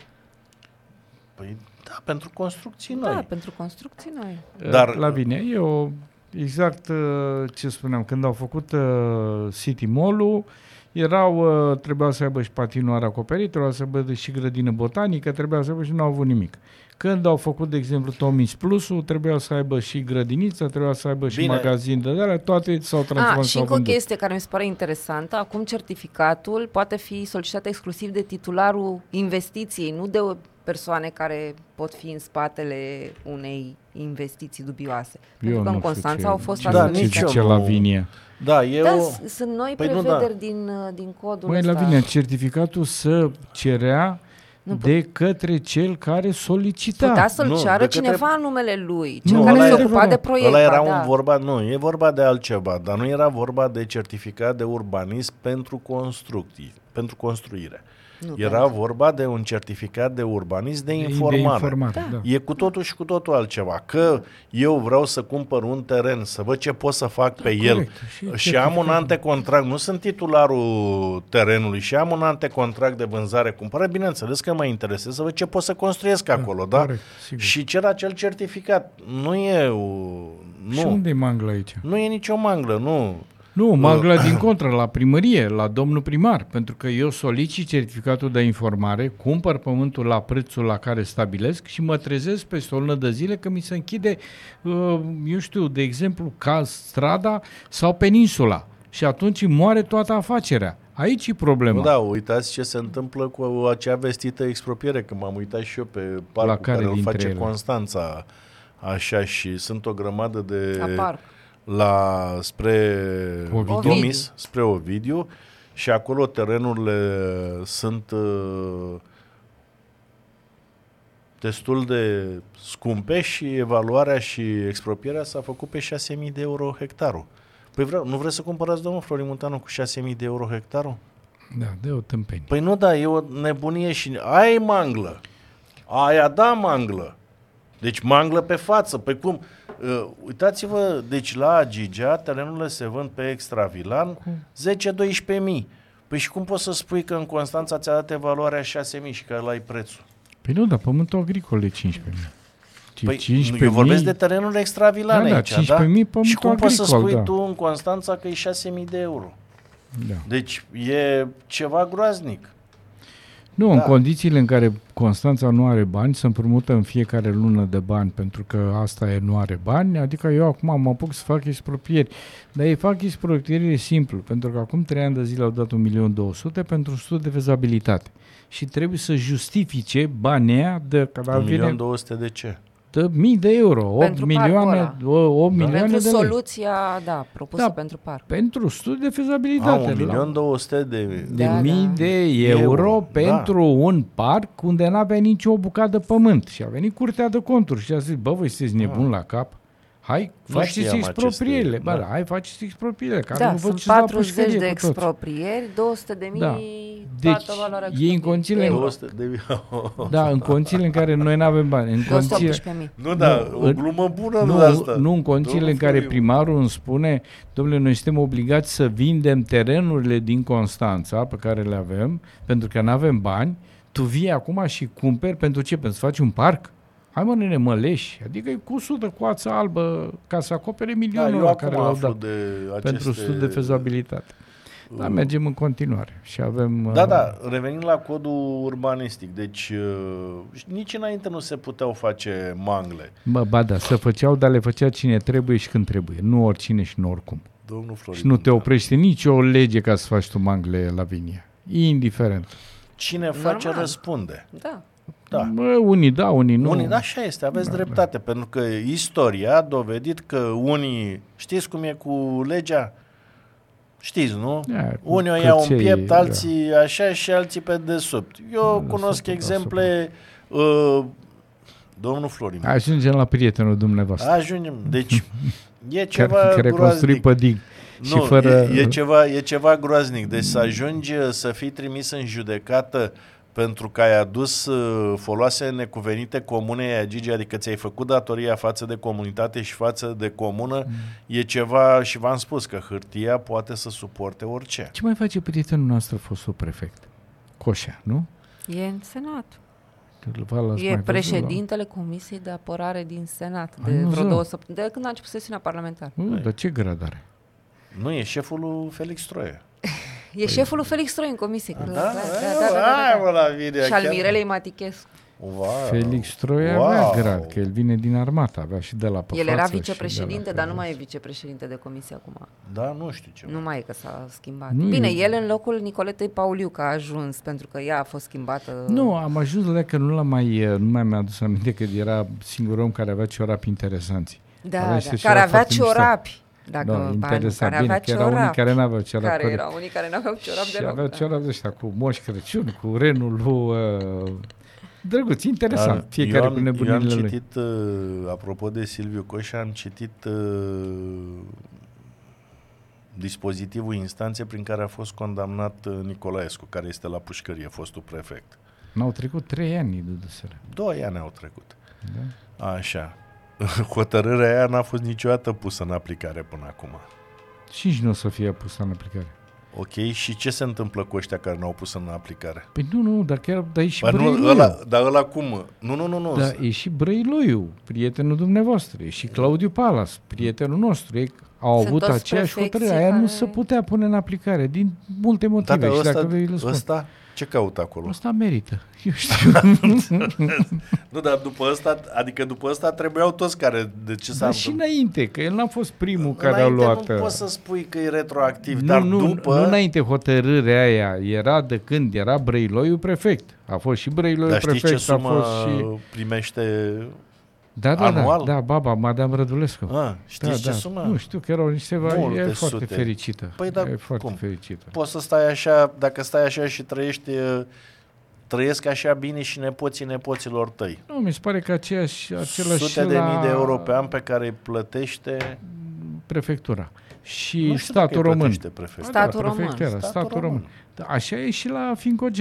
Păi, da, pentru construcții noi. Da, pentru construcții noi. Dar- La bine, eu exact uh, ce spuneam, când au făcut uh, City Mall-ul, erau, uh, trebuia să aibă și patinoar acoperit, trebuia să aibă și grădină botanică, trebuia să aibă și nu au avut nimic. Când au făcut, de exemplu, Tomis Plus-ul, trebuia să aibă și grădiniță, trebuia să aibă și Bine. magazin de alea, toate s-au Ah, transformat, și s-au încă o vândut. chestie care mi se pare interesantă. Acum certificatul poate fi solicitat exclusiv de titularul investiției, nu de o persoane care pot fi în spatele unei investiții dubioase. Pentru Eu că nu în știu Constanța ce- au fost ce- Da, astfel ce nici eu zice nu- Lavinia. Da, eu... Da, s- sunt noi Păi nu, prevederi da. din, uh, din codul Măi, ăsta. Lavinia, certificatul să cerea Nu de către cel care solicita. Putea să-l Nu, ceară de către- cineva în numele lui, cel Nu, care ăla se e ocupa adevărat. de proiect. Ăla era ba, un da. vorba, nu, e vorba de altceva, dar nu era vorba de certificat de urbanism pentru construcții, pentru construire. Nu, Era pentru- vorba de un certificat de urbanism de De informare. informare, Da. da. E cu totul și cu totul altceva. Că eu vreau să cumpăr un teren, să văd ce pot să fac pe el corect. Și și am un certificat. antecontract, nu sunt titularul terenului și am un antecontract de vânzare-cumpărare, bineînțeles că mă interesează să văd ce pot să construiesc acolo, da? corect, sigur. Și cer acel certificat. Nu e... o- Și Nu, unde e mangla aici? nu e nicio manglă, nu. Nu, mangla din contră, la primărie, la domnul primar, pentru că eu solicit certificatul de informare, cumpăr pământul la prețul la care stabilesc și mă trezesc peste o lună de zile că mi se închide, uh, eu știu, de exemplu, ca strada sau peninsula. Și atunci moare toată afacerea. Aici e problema. Nu, da, uitați ce se întâmplă cu acea vestită expropiere, că m-am uitat și eu pe parcul La care care îl dintre face ele? Constanța, așa, și sunt o grămadă de... La parc. La, spre Ovidiu. Tomis, spre Ovidiu, și acolo terenurile sunt uh, destul de scumpe și evaluarea și expropierea s-a făcut pe șase mii de euro hectarul. Păi vreau, nu vreți să cumpărați, domnul Florin Muntanu, cu șase mii de euro hectarul? Da, de o tâmpenie. Păi nu, da, e o nebunie și ai manglă. Aia da manglă. Deci manglă pe față. Păi cum? Uh, uitați-vă, deci la Gigea terenurile se vând pe Extravilan zece doisprezece mii. Păi și cum poți să spui că în Constanța ți-a dat evaluarea șase mii și că ăla ai prețul? Păi nu, dar pământul agricol e cincisprezece mii. Păi cincisprezece mii, eu vorbesc de terenul extravilane da, aici, da? cincisprezece mii da? Și cum agricol, poți să spui da. tu în Constanța că e șase mii de euro? Da. Deci e ceva groaznic. Nu, da. În condițiile în care Constanța nu are bani, se împrumută în fiecare lună de bani, pentru că asta e, nu are bani, adică eu acum mă apuc să fac exproprieri. Dar ei fac exproprieri simplu, pentru că acum trei ani de zile au dat un milion două sute pentru un studiu de fezabilitate. Și trebuie să justifice banii aia de... un milion două sute de ce? De mii de euro, opt milioane, opt da. milioane pentru de lei. soluția, da, propusă Da, pentru parc. Pentru studiu de fezabilitate. A, un milion două sute de... de Da, mii da. de euro, Euro, pentru da. un parc unde n-avea nicio bucată de pământ. Și a venit Curtea de Conturi și a zis, bă, voi sunteți nebuni la cap? Hai, Nu faceți știam exproprierile. aceste- Bă, da. hai, faceți exproprierile. Care Da, nu vă sunt duceți la patruzeci pușcărie de cu toți. exproprieri, două sute de mii, Da. toată Deci, valoarea ei în expropriei. condițiile- Euro. două sute de mii. Da, în condițiile în care noi n-avem bani. În două sute condițiile, optsprezece mii. Nu, da, Nu, o în- glumă bună nu, nu, asta. nu în condițiile în Domnul care Florin. primarul îmi spune, domnule, noi suntem obligați să vindem terenurile din Constanța pe care le avem, pentru că nu avem bani, tu vii acum și cumperi pentru ce? Pentru să faci un parc? Hai mă, nene, mă leși. Adică e cu sută coață albă ca să acopere Da, milionul eu ăla acum care l-au aflu dat de aceste... pentru studiu de fezabilitate. Da, mergem în continuare și avem... Da, uh, da, revenind la codul urbanistic, deci uh, nici înainte nu se puteau face mangle. Bă, ba da, să făceau, dar le făcea cine trebuie și când trebuie. Nu oricine și nu oricum. Domnul Florin. Și nu te oprește nicio lege ca să faci tu mangle la vinie. Indiferent. Cine face, Normal. răspunde. Da. Da. Bă, unii da, unii nu. Unii, da, așa este, aveți da, dreptate, da. Pentru că istoria a dovedit că unii, știți cum e cu legea? Știți, nu? Da, cu unii o iau în căței, piept, da. alții așa și alții pe desubt. Eu Da, cunosc super, exemple, uh, domnul Florin, Ajungem la prietenul dumneavoastră. ajungem, deci e ceva care, care a construit groaznic. pădig. Nu, Și fără... e, e, ceva, e ceva groaznic. Deci să ajungi să fii trimis în judecată pentru că ai adus uh, foloase necuvenite comunei a Gigi, adică ți-ai făcut datoria față de comunitate și față de comună, mm. e ceva, și v-am spus că hârtia poate să suporte orice. Ce mai face prietenul nostru fostul prefect? Coșa, nu? E în Senat. L-ați mai E văzut, președintele Comisiei de Apărare din Senat de Ai vreo văzut? două săptămâni, de când a început sesiunea parlamentară. la... Uh, dar ce grad are? Nu, e șeful lui Felix Troie. E șeful lui Felix Troi în comisie. Da, Da, da, da, da, da, da, hai, da. mă, la video, Și al chiar- Mirelei Matichescu. Wow. Felix Troie Wow. avea grad, că el vine din armată, avea și de la pe El era față și vicepreședinte, de la dar pe nu mai e jos. vicepreședinte de comisie acum. Da, nu știu ce. Nu mai e că s-a schimbat. Nu Bine, e- el în locul Nicoletei Pauliu, că a ajuns, pentru că ea a fost schimbată. Nu, am ajuns la că nu l-am mai, nu mai mi-a adus aminte că era singurul om care avea ciorapi interesanți. Da, Avea da, niște care avea foarte mișto. ciorapi. Dacă, Da, ba, nu, interesant. care Bine, avea că erau unii ciorapi. care n-aveau ciorapi. Care corect. erau unii care n-aveau ciorapi Și deloc. aveau da. ciorapi ăștia cu Moș Crăciun, cu renul lui... Uh, drăguț, interesant. Dar Fiecare eu am, cu eu nebunile am lui. citit, uh, apropo de Silviu Coșa, am citit uh, dispozitivul instanței prin care a fost condamnat uh, Nicolaescu, care este la pușcărie, fostul prefect. N-au trecut trei ani, Dudusele. Doi ani au trecut. Da? Așa. Hotărârea aia n-a fost niciodată pusă în aplicare până acum. Și nici nu o să fie pusă în aplicare. Ok, și ce se întâmplă cu ăștia care n-au pus în aplicare? Păi nu, nu, dar chiar, dar e și Păi nu, Brăiloiu. ăla, dar ăla cum? Nu, nu, nu, nu. Da, e și Brăiloiu, prietenul dumneavoastră, e și Claudiu Palas, prietenul nostru. Ei au Sunt avut toți aceeași prefecții hotărâre. Aia care- nu se putea pune în aplicare, din multe motive. Da, dar și ăsta, dacă vrei, le spun. ăsta ce caută acolo? Ăsta merită. Eu știu. Nu, dar după ăsta, adică după ăsta trebuiau toți care, de ce s-a Dar și întâmplat? înainte, că el n-a fost primul care a Înainte luat... nu poți să spui că e retroactiv, Nu, dar nu, după... nu înainte hotărârea aia, era de când era Brăiloiu prefect. A fost și Brăiloiu dar știi prefect, ce a sumă fost și... primește... Da, da, anual? da, da, baba, Madame Rădulescu. A, știți da, ce da. sumă? Nu știu, că erau niște... Multe e foarte sute. fericită. Păi, dar e foarte cum? fericită. Poți să stai așa, dacă stai așa și trăiești, trăiesc așa bine și nepoții nepoților tăi. Nu, mi se pare că aceeași, același Sute de la mii de euro pe an pe care îi plătește... prefectura. Și Nu știu dacă statul îi român. plătește prefectura. Statul da, român. prefectura, Statul statul român. român. Da, așa e și la Fincogero.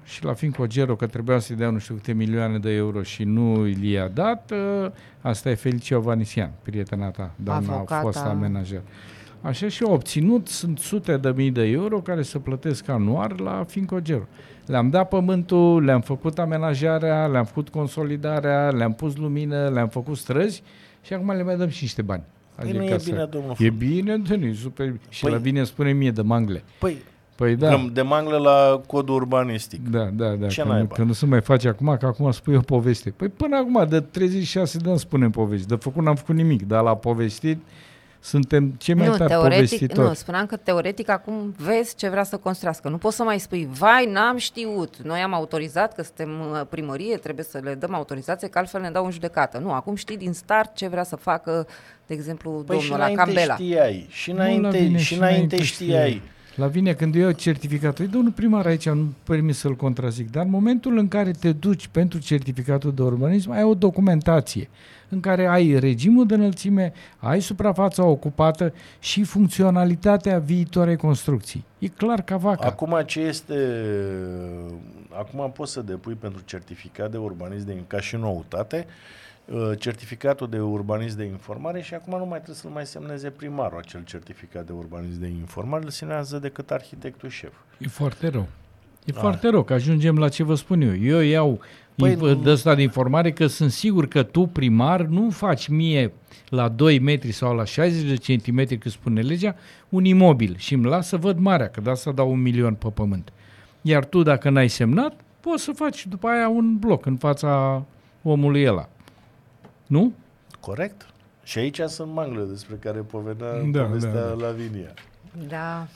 și la Fincogero că trebuia să-i dea nu știu câte milioane de euro și nu i-a dat, asta e Felicia Ovanisian, prietena ta, doamna Avocata. fosta amenajer. Așa și au obținut, sunt sute de mii de euro care se plătesc anual la Fincogero. Le-am dat pământul, le-am făcut amenajarea, le-am făcut consolidarea, le-am pus lumină, le-am făcut străzi și acum le mai dăm și niște bani. Păi nu e bine, domnul E bine, nu, e super. Și păi, la vine spune mie de mangle. Păi, păi da. De mangle la codul urbanistic. Da, da, da. Ce că, naiba? nu, că nu se mai face acum, că acum spui o poveste. Păi până acum, de treizeci și șase de ani spunem povesti. De făcut n-am făcut nimic, dar la povestit suntem cei mai nu, tari teoretic, povestitori. nu, spuneam că teoretic acum vezi ce vrea să construiască. Nu poți să mai spui, vai, n-am știut, noi am autorizat, că suntem primărie, trebuie să le dăm autorizație, că altfel ne dau în judecată. Nu, acum știi din start ce vrea să facă, de exemplu, Păi domnul la Cambela. știai, și Nu, la înainte, vine, și înainte știai. La vine când eu iau certificatul, domnul primar aici nu permis să-l contrazic, dar în momentul în care te duci pentru certificatul de urbanism, ai o documentație în care ai regimul de înălțime, ai suprafața ocupată și funcționalitatea viitoarei construcții. E clar ca vaca. Acum ce este... Acum poți să depui pentru certificat de urbanism de, ca și noutate, certificatul de urbanism de informare și acum nu mai trebuie să-l mai semneze primarul acel certificat de urbanism de informare, îl semnează decât arhitectul șef. E foarte rău. E A. foarte rău, că ajungem la ce vă spun eu. Eu iau Păi, inf- de ăsta de informare că sunt sigur că tu, primar, nu faci mie la doi metri sau la șaizeci de centimetri, cât spune legea, un imobil și îmi las să văd marea, că de asta dau un milion pe pământ. Iar tu, dacă n-ai semnat, poți să faci după aia un bloc în fața omului ăla. Nu? Corect. Și aici sunt manglele despre care povedea Da, povestea da, da. Lavinia. Da.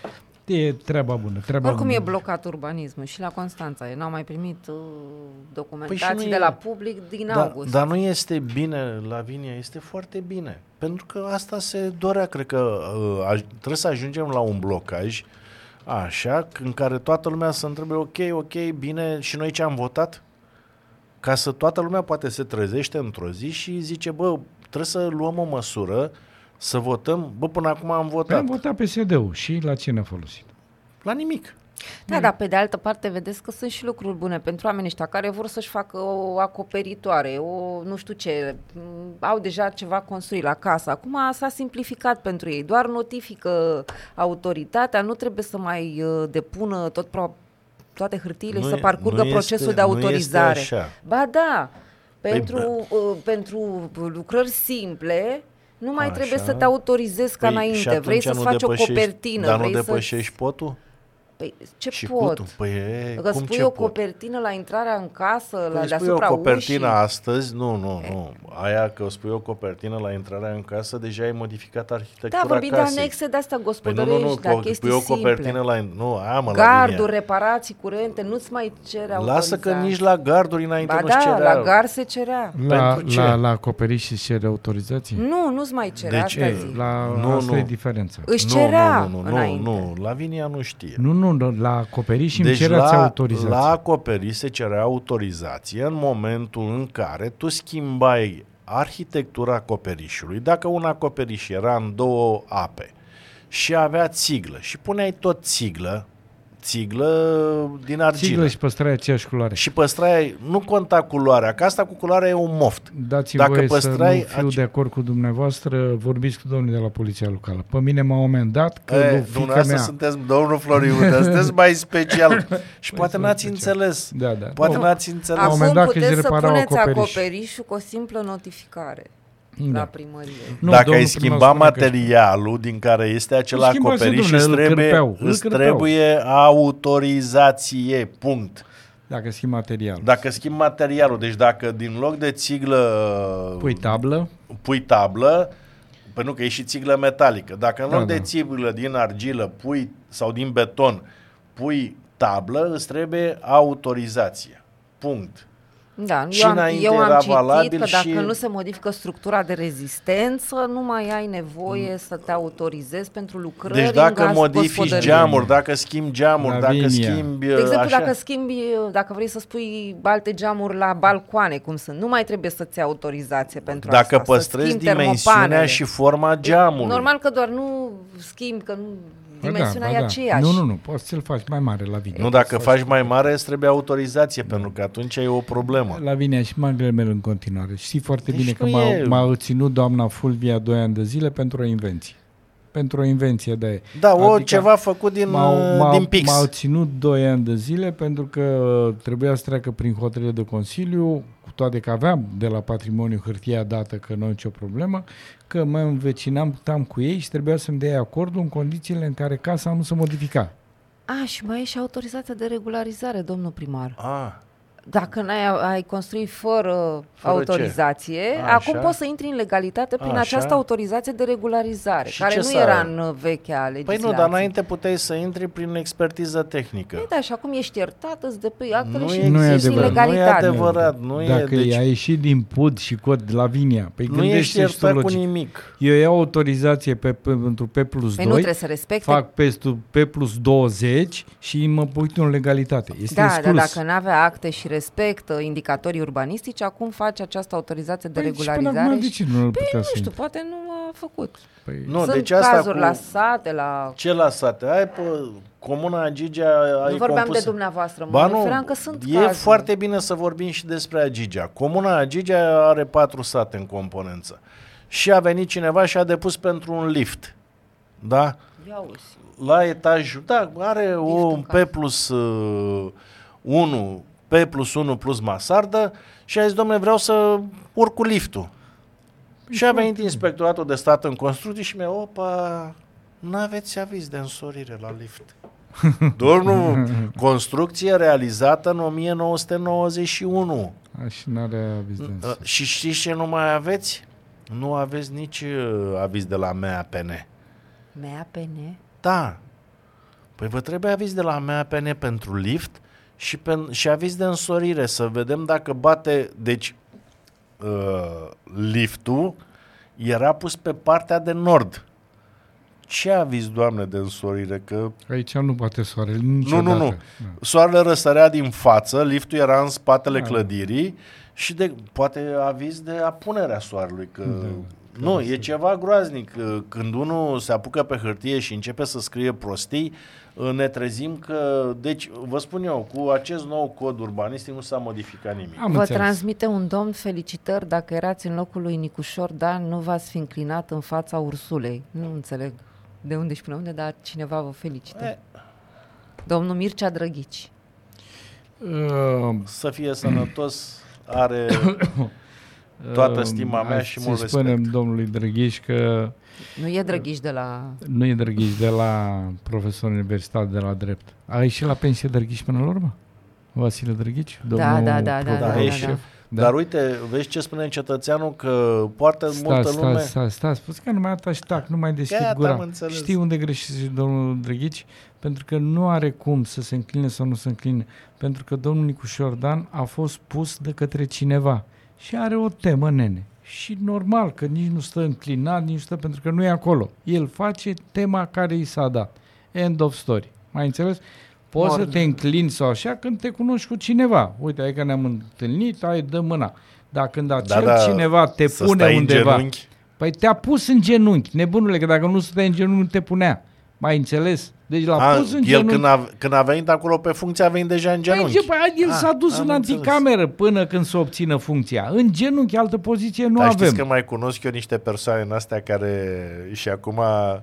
E treaba bună. Treaba Oricum bună. e blocat urbanismul și la Constanța. Eu n-am mai primit uh, documentații Păi și nu de e- la public din Da, august. dar nu este bine, Lavinia, este foarte bine. Pentru că asta se dorea, cred că uh, aj- trebuie să ajungem la un blocaj așa, în care toată lumea să întrebe, ok, ok, bine, și noi ce am votat? Ca să toată lumea poate se trezește într-o zi și zice, bă, trebuie să luăm o măsură, să votăm, bă, până acum am Păi votat. am votat P S D-ul și la ce ne-a folosit? La nimic. Da, dar pe de altă parte vedeți că sunt și lucruri bune pentru oamenii ăștia care vor să-și facă o acoperitoare, o nu știu ce, m, au deja ceva construit la casă. Acum s-a simplificat pentru ei, doar notifică autoritatea, nu trebuie să mai uh, depună tot pro- toate hârtiile și Nu să e- parcurgă nu procesul este- de nu este autorizare. așa. Ba da, pentru, Păi, uh, pentru lucrări simple nu mai Așa. trebuie să te autorizezi ca Păi, și înainte. atunci Vrei să-ți nu faci o depășești- copertină. Dar nu vrei să... depășești potul? Păi, ce Și pot? cutul? Păi, e, Că cum spui ce o pot? copertină la intrarea în casă, la Când spui deasupra o copertină ușii. astăzi, nu, nu, nu. Aia că spui o copertină la intrarea în casă, deja ai modificat arhitectura Da, vorbim de casei. anexe de-astea Păi nu, gospodărești, nu, nu, de că chestii pui o simple. copertină la... Nu, aia mă, la Garduri, linia. reparații curente, nu-ți mai cere autorizare. Lasă că nici la garduri înainte Ba nu-ți da, cerea. la gar se cerea. La, Pentru ce? la, la acoperiș și cere autorizație? Nu, nu-ți mai cere, Deci, asta e, zic. La, Nu, asta nu. e diferența. Își Nu, cerea nu, nu, nu, înainte. nu, nu, Lavinia nu știe. Nu, nu, nu, la acoperiș și îmi Deci cereați la, autorizație. la acoperiș se cerea autorizație în momentul în care tu schimbai arhitectura acoperișului. Dacă un acoperiș era în două ape și avea țiglă și puneai tot țiglă, țiglă din argilă. Țiglă și păstrai aceeași culoare. Și păstrai, nu conta culoarea, că asta cu culoarea e un moft. Dați-mi Dacă voie păstrai să nu fiu ace- de acord cu dumneavoastră, vorbiți cu domnul de la Poliția Locală. Pe mine m-a amendat că E, lui fiica dumneavoastră mea... sunteți, domnul Floriu, dar sunteți mai special. Și poate sunt n-ați special. înțeles. Da, da. Poate Nu. n-ați înțeles. un Acum moment dat că își puteți să reparau puneți acoperiș. acoperișul cu o simplă notificare Da. la primărie. Nu, Dacă domnul ai primar schimba spune că- materialul din care este acel Îl schimbase, acoperiș, domnule, îți îl trebuie, cârpeau, îl îți cârpeau. trebuie autorizație, punct. Dacă schimb material. Dacă schimbi materialul, deci dacă din loc de țiglă Pui tablă, pui tablă, pentru că e și țiglă metalică, dacă în Da, loc de da. țiglă din argilă pui sau din beton pui tablă, îți trebuie autorizație. Punct. Da, Și eu am, înainte eu am era citit valabil că dacă și- nu se modifică structura de rezistență, nu mai ai nevoie să te autorizezi pentru lucrări Deci în dacă gaz- modifici gospodărie. geamuri, dacă schimbi geamuri, dacă Lavinia. schimbi De exemplu, așa, dacă schimbi, dacă vrei să spui alte geamuri la balcoane, cum sunt, nu mai trebuie să-ți iei autorizație pentru dacă asta. să păstrezi schimbi dimensiunea termopanele. și forma geamului. Normal că doar nu schimbi, că nu dimensiunea ba e da. aceeași. Nu, nu, nu, poți să-l faci mai mare la Vinia. Nu, dacă faci mai mare, îți trebuie autorizație, da. pentru că atunci e o problemă. La Vinia și Marele Mel în continuare. Știi foarte Deci bine că nu m-a, e- m-a ținut doamna Fulvia doi ani de zile pentru o invenție. Pentru o invenție de... Da, o adică ceva făcut din, m-au, m-au, din pix. m-au ținut doi ani de zile pentru că trebuia să treacă prin hotărâre de Consiliu, cu toate că aveam de la patrimoniu hârtia dată că nu e nicio problemă, că mă învecinam, puteam cu ei și trebuia să-mi dea acordul în condițiile în care casa nu se modifica. A, și mai e și autorizația de regularizare, domnul primar. Ah, Dacă n-ai ai construit fără, Fără autorizație, ce? acum Așa. poți să intri în legalitate prin Așa. această autorizație de regularizare, Și care ce nu s-a- era în vechea păi legislație. nu, dar înainte puteai să intri prin expertiză tehnică. Păi da, și acum ești iertat, îți depui actele Nu și e- Nu e ești în adevărat. Nu e legalitate. adevărat, nu e, Dacă deci a ieșit din Pud și Cod de la Vinia, păi nu ești gândește-și tu iertat cu logic. nimic. Eu iau autorizație pe, pe, pentru P plus Păi nu doi, trebuie să respecte. fac pestul P plus douăzeci și mă uit în legalitate. Este Da, dar exclus. dacă nu avea acte și respectă indicatorii urbanistici, acum face această autorizație de Păi, și până regularizare. acum de și... ce nu îl Păi putea nu să știu, intre? poate nu a făcut. Păi, Nu, Sunt deci asta cazuri cu... la sate, la... Ce la sate? Hai, pe Comuna Gigea ai Nu vorbeam compus... de dumneavoastră, mă Ba nu, referam că sunt e cazuri. foarte bine să vorbim și despre Agigea. Comuna Agigea are patru sate în componență. Și a venit cineva și a depus pentru un lift. Da? Ia uzi. La etajul, da, are în un casă. P plus uh, unu, P plus unu plus mansardă și a zis, domnule, vreau să urc cu liftul. Și a venit inspectoratul de stat în construcții și mi-a, opa, n-aveți aviz de însorire la lift. Domnul, construcție realizată în o mie nouă sute nouăzeci și unu. Așa n-are aviz de Uh, însă. Și știți ce nu mai aveți? Nu aveți nici uh, aviz de la M A P N. M A P N? Da. Păi vă trebuie aviz de la M A P N pentru lift și, pe, și aviz de însorire, să vedem dacă bate... Deci, uh, liftul era pus pe partea de nord. Ce aviz, Doamne, de însorire? Că Aici nu bate soarele niciodată. nu, nu, nu. Da. Soarele răsărea din față, liftul era în spatele Da. clădirii și de, poate aviz de apunerea soarelui. Că, Da. nu, e ceva groaznic. Când unul se apucă pe hârtie și începe să scrie prostii, ne trezim că, deci, vă spun eu, cu acest nou cod urbanistic nu s-a modificat nimic. Am Vă înțeles. transmite un domn felicitări dacă erați în locul lui Nicușor Dan, nu v-ați fi înclinat în fața ursulei. Nu înțeleg de unde și până unde, dar cineva vă felicită. E. Domnul Mircea Drăghici. Uh, Să fie sănătos, are toată stima mea hai și să-i mult respect. spunem domnului Drăghiș că Nu e Drăghici de la... nu e Drăghiș de la profesor universitar de la drept. A ieșit la pensie Drăghiș până la urmă? Vasile Drăghici? Da, da, da, da, pro- da, pro- da, șef? da. Da. Dar uite, vezi ce spune cetățeanul, că poartă multă Stai, lume... stai, stai, stai, spus că nu mai atași tac, nu mai deschid Gata, gura. am înțeles. Știi unde greșește domnul Drăghici? Pentru că nu are cum să se încline sau nu se încline. Pentru că domnul Nicușor Dan a fost pus de către cineva și are o temă, nene. Și normal că nici nu stă înclinat, nici nu stă pentru că nu e acolo. El face tema care i s-a dat. End of story. Mai înțeles? Poți Mor. să te înclini sau așa când te cunoști cu cineva. Uite, adică ne-am întâlnit, ai dă mâna. Dar când acel da, cineva te să pune stai în undeva... genunchi. Păi te-a pus în genunchi, nebunule, că dacă nu stăteai în genunchi, nu te punea. Mai înțeles? Deci l-a A, pus în el genunchi. când a, când a venit acolo pe funcție a venit deja în Păi, genunchi. ce, păi, el Ah, s-a dus am în înțeles. anticameră până când să obțină funcția. În genunchi, altă poziție nu Dar avem. știți că mai cunosc eu niște persoane în astea care și acum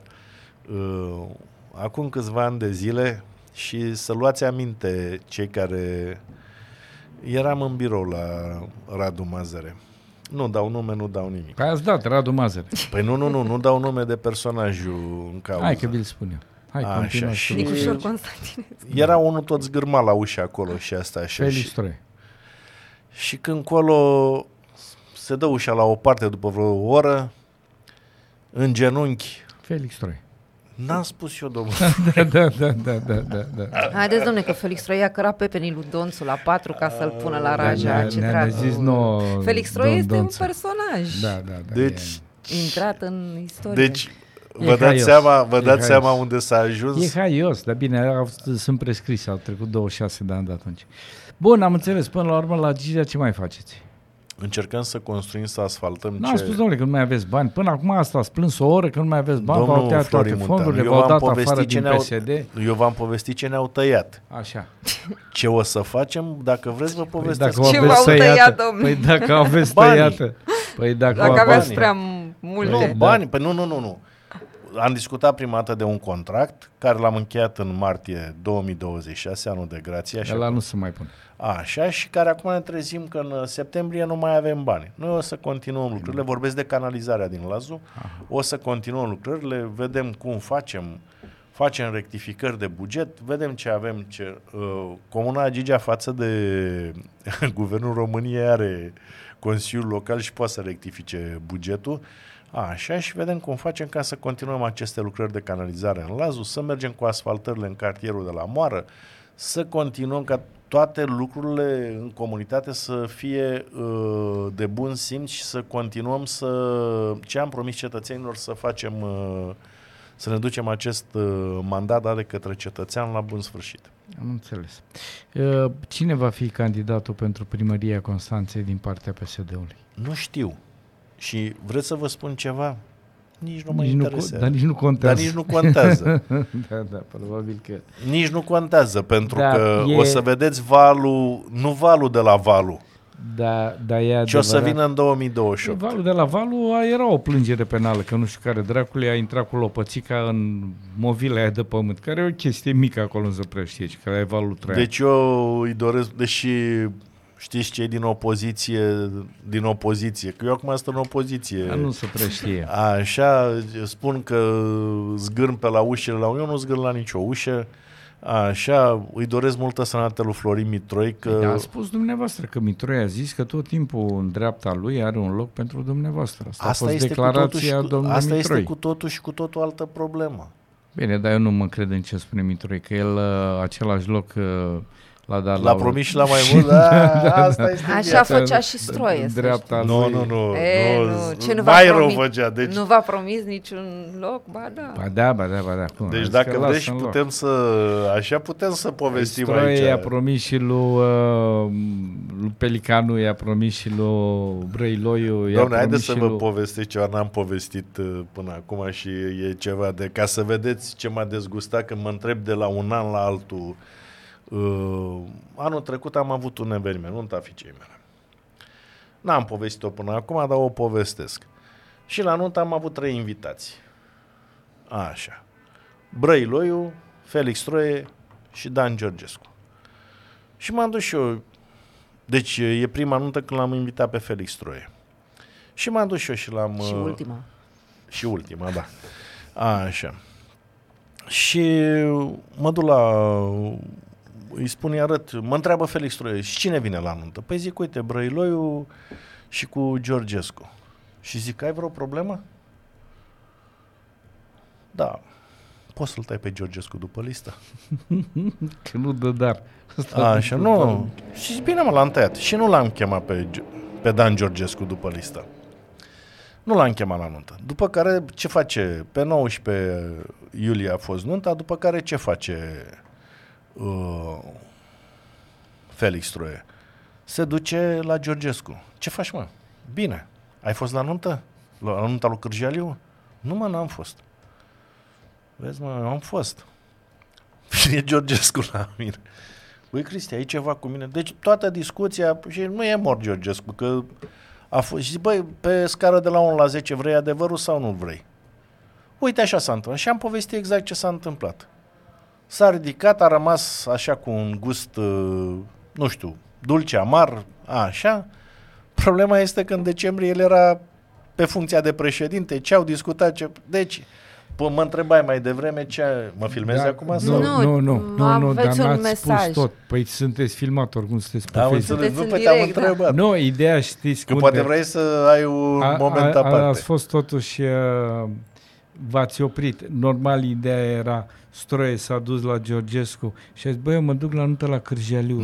uh, acum câțiva ani de zile și să luați aminte cei care eram în birou la Radu Mazăre. Nu dau nume, nu dau nimic. Păi ați dat, Radu Mazăre. Păi nu, nu, nu, nu dau nume de personajul în cauză. Hai că vi-l spun eu. Hai, Așa, continuă și- și Nicușor Constantinescu. Era unul tot zgârma la ușă acolo și asta așa. Felix Și, Troie. și când colo se dă ușa la o parte după vreo oră, în genunchi, Felix Troie. n-am spus eu, domnule. Da, da, da, da, da, da, da. Haideți, domne, că Felix Troie a cărat pepenii lui Donțu la patru ca să-l pună la raja. Ne-a- Ce ne-a dracu. zis nouă Felix Troie Don este un Donțu. personaj Da, da, da. Deci, intrat în istorie. deci E vă dați haios. seama, vă E dați haios. seama unde s-a E, ajuns? e haios, dar bine, au- sunt prescrise, au trecut douăzeci și șase de ani de atunci. Bun, am înțeles, până la urmă la Gigea ce mai faceți? Încercăm să construim, să asfaltăm Nu ce... am spus, domnule, că nu mai aveți bani. Până acum asta ați plâns o oră că nu mai aveți bani, v-au tăiat toate Florin fondurile, Munteanu, v-au eu dat v-am afară povestit ce din ne-au- P S D. Eu v-am povestit ce ne-au tăiat. Așa. Ce o să facem, dacă vreți, vă Păi povestesc. dacă Ce aveți v-au tăiat, tăiată, domnule? păi dacă aveți Banii. tăiată, păi dacă, Dacă aveți aveți banii. prea Nu, multe. Da. bani, păi nu, nu, nu, nu. Am discutat prima dată de un contract care l-am încheiat în martie două mii douăzeci și șase, anul de grație. Așa, ăla nu se mai pune. așa, și care acum ne trezim că în septembrie nu mai avem bani. Noi o să continuăm lucrurile, vorbesc de canalizarea din Lazu, o să continuăm lucrările, vedem cum facem, facem rectificări de buget, vedem ce avem. Ce, uh, Comuna Gigea față de Guvernul României are Consiliul Local și poate să rectifice bugetul. Așa, și vedem cum facem ca să continuăm aceste lucrări de canalizare în Lazu, să mergem cu asfaltările în cartierul de la Moară, să continuăm ca toate lucrurile în comunitate să fie uh, de bun simț și să continuăm să, ce am promis cetățenilor, să facem, uh, să ne ducem acest uh, mandat dat de către cetățean la bun sfârșit. Am înțeles. Uh, Cine va fi candidatul pentru primăria Constanței din partea P S D-ului? Nu știu. Și vreți să vă spun ceva? Nici nu mă Nici nu, interesează. co- dar nici nu contează. Dar nici nu contează. da, da, probabil că... Nici nu contează, pentru Da, că e- o să vedeți valul, nu valul de la valul, Da, da, e ci o să adevărat. vină în două mii douăzeci și opt. Valul de la Valul a, era o plângere penală, că nu știu care dracului a intrat cu lopățica în movila aia de pământ, care e o chestie mică acolo în Zăpreștie, care e Valul Traian. Deci eu îi doresc, deși știți cei din opoziție, din opoziție, că eu acum sunt în opoziție. Dar nu se preștie. Așa, spun că zgârn pe la ușile la unii, eu nu zgârn la nicio ușă. Așa, îi doresc multă sănătate lui Florin Mitroi, că... Dar a spus dumneavoastră că Mitroi a zis că tot timpul în dreapta lui are un loc pentru dumneavoastră. Asta, Asta a fost este cu declarația totul și cu, domnului asta Mitroi. este cu totul și cu totul altă problemă. Bine, dar eu nu mă cred în ce spune Mitroi, că el uh, același loc uh, l-a dat L-a la... promis și la mai mult, da, asta este Așa viața. făcea și Stroie. În să dreapta Nu, lui. nu, nu, E, nu, nu, ce nu v-a mai rău promis? făcea. Deci, Nu v-a promis niciun loc? Ba da. Ba da, ba da, ba da. Cum? deci Zic dacă că vreți lasă-mi loc. putem să, așa putem să povestim Stroie aici. i-a promis și lui, uh, lui Pelicanu, i-a promis și lui Brăiloiu, i-a Doamne, promis haideți și să vă lui... povestesc ceva, n-am povestit uh, până acum și e ceva de... Ca să vedeți ce m-a dezgustat când mă întreb de la un an la altul. Uh, anul trecut am avut un eveniment, nunta fiicei mele. N-am povestit-o până acum, dar o povestesc. Și la nuntă am avut trei invitații. Așa. Brăiloiu, Felix Stroie și Dan Georgescu. Și m-am dus și eu. Deci e prima nuntă când l-am invitat pe Felix Stroie. Și m-am dus și eu și l-am... Și uh, ultima. Și ultima, da. Așa. Și mă duc la... Îi spun, îi arăt, mă întreabă Felix Stroie, și cine vine la nuntă? Păi zic, uite, Brăiloiu și cu Georgescu. Și zic, ai vreo problemă? Da. Poți să-l tai pe Georgescu după listă? Că nu dă dar. A, așa, nu. Și zic, bine mă, l-am tăiat. Și nu l-am chemat pe, pe Dan Georgescu după listă. Nu l-am chemat la nuntă. După care, ce face? Pe nouăsprezece iulie a fost nunta, după care ce face uh, Felix Stroie? Se duce la Georgescu. Ce faci, mă? Bine. Ai fost la nuntă? La nunta lui Cârjaliu? Nu, mă, n-am fost. Vezi, mă, am fost. Vine Georgescu la mine. Băi, Cristi, ai ceva cu mine? Deci toată discuția, și nu e mort Georgescu, că a fost, și zic, băi, pe scară de la unu la zece vrei adevărul sau nu vrei? Uite, așa s-a întâmplat. Și am povestit exact ce s-a întâmplat. S-a ridicat, a rămas așa cu un gust, nu știu, dulce, amar, așa. Problema este că în decembrie el era pe funcția de președinte, ce au discutat, ce... Deci, p- mă întrebai mai devreme ce... Mă filmezi Da, acum? nu, Sau? Nu, nu, nu, nu, nu, dar aveți un n-ați mesaj. spus tot. Păi sunteți filmat, oricum sunteți pe Am Facebook. înțeles, Sunteți nu, în pe te-am direct, da. întrebat. Nu, ideea știți Că cum poate de- vrei să ai un a, moment a, aparte. a, ați fost totuși, uh, v-ați oprit. Normal, ideea era Stroie s-a dus la Georgescu și a zis, băi, eu mă duc la nuntă la Cârjaliu.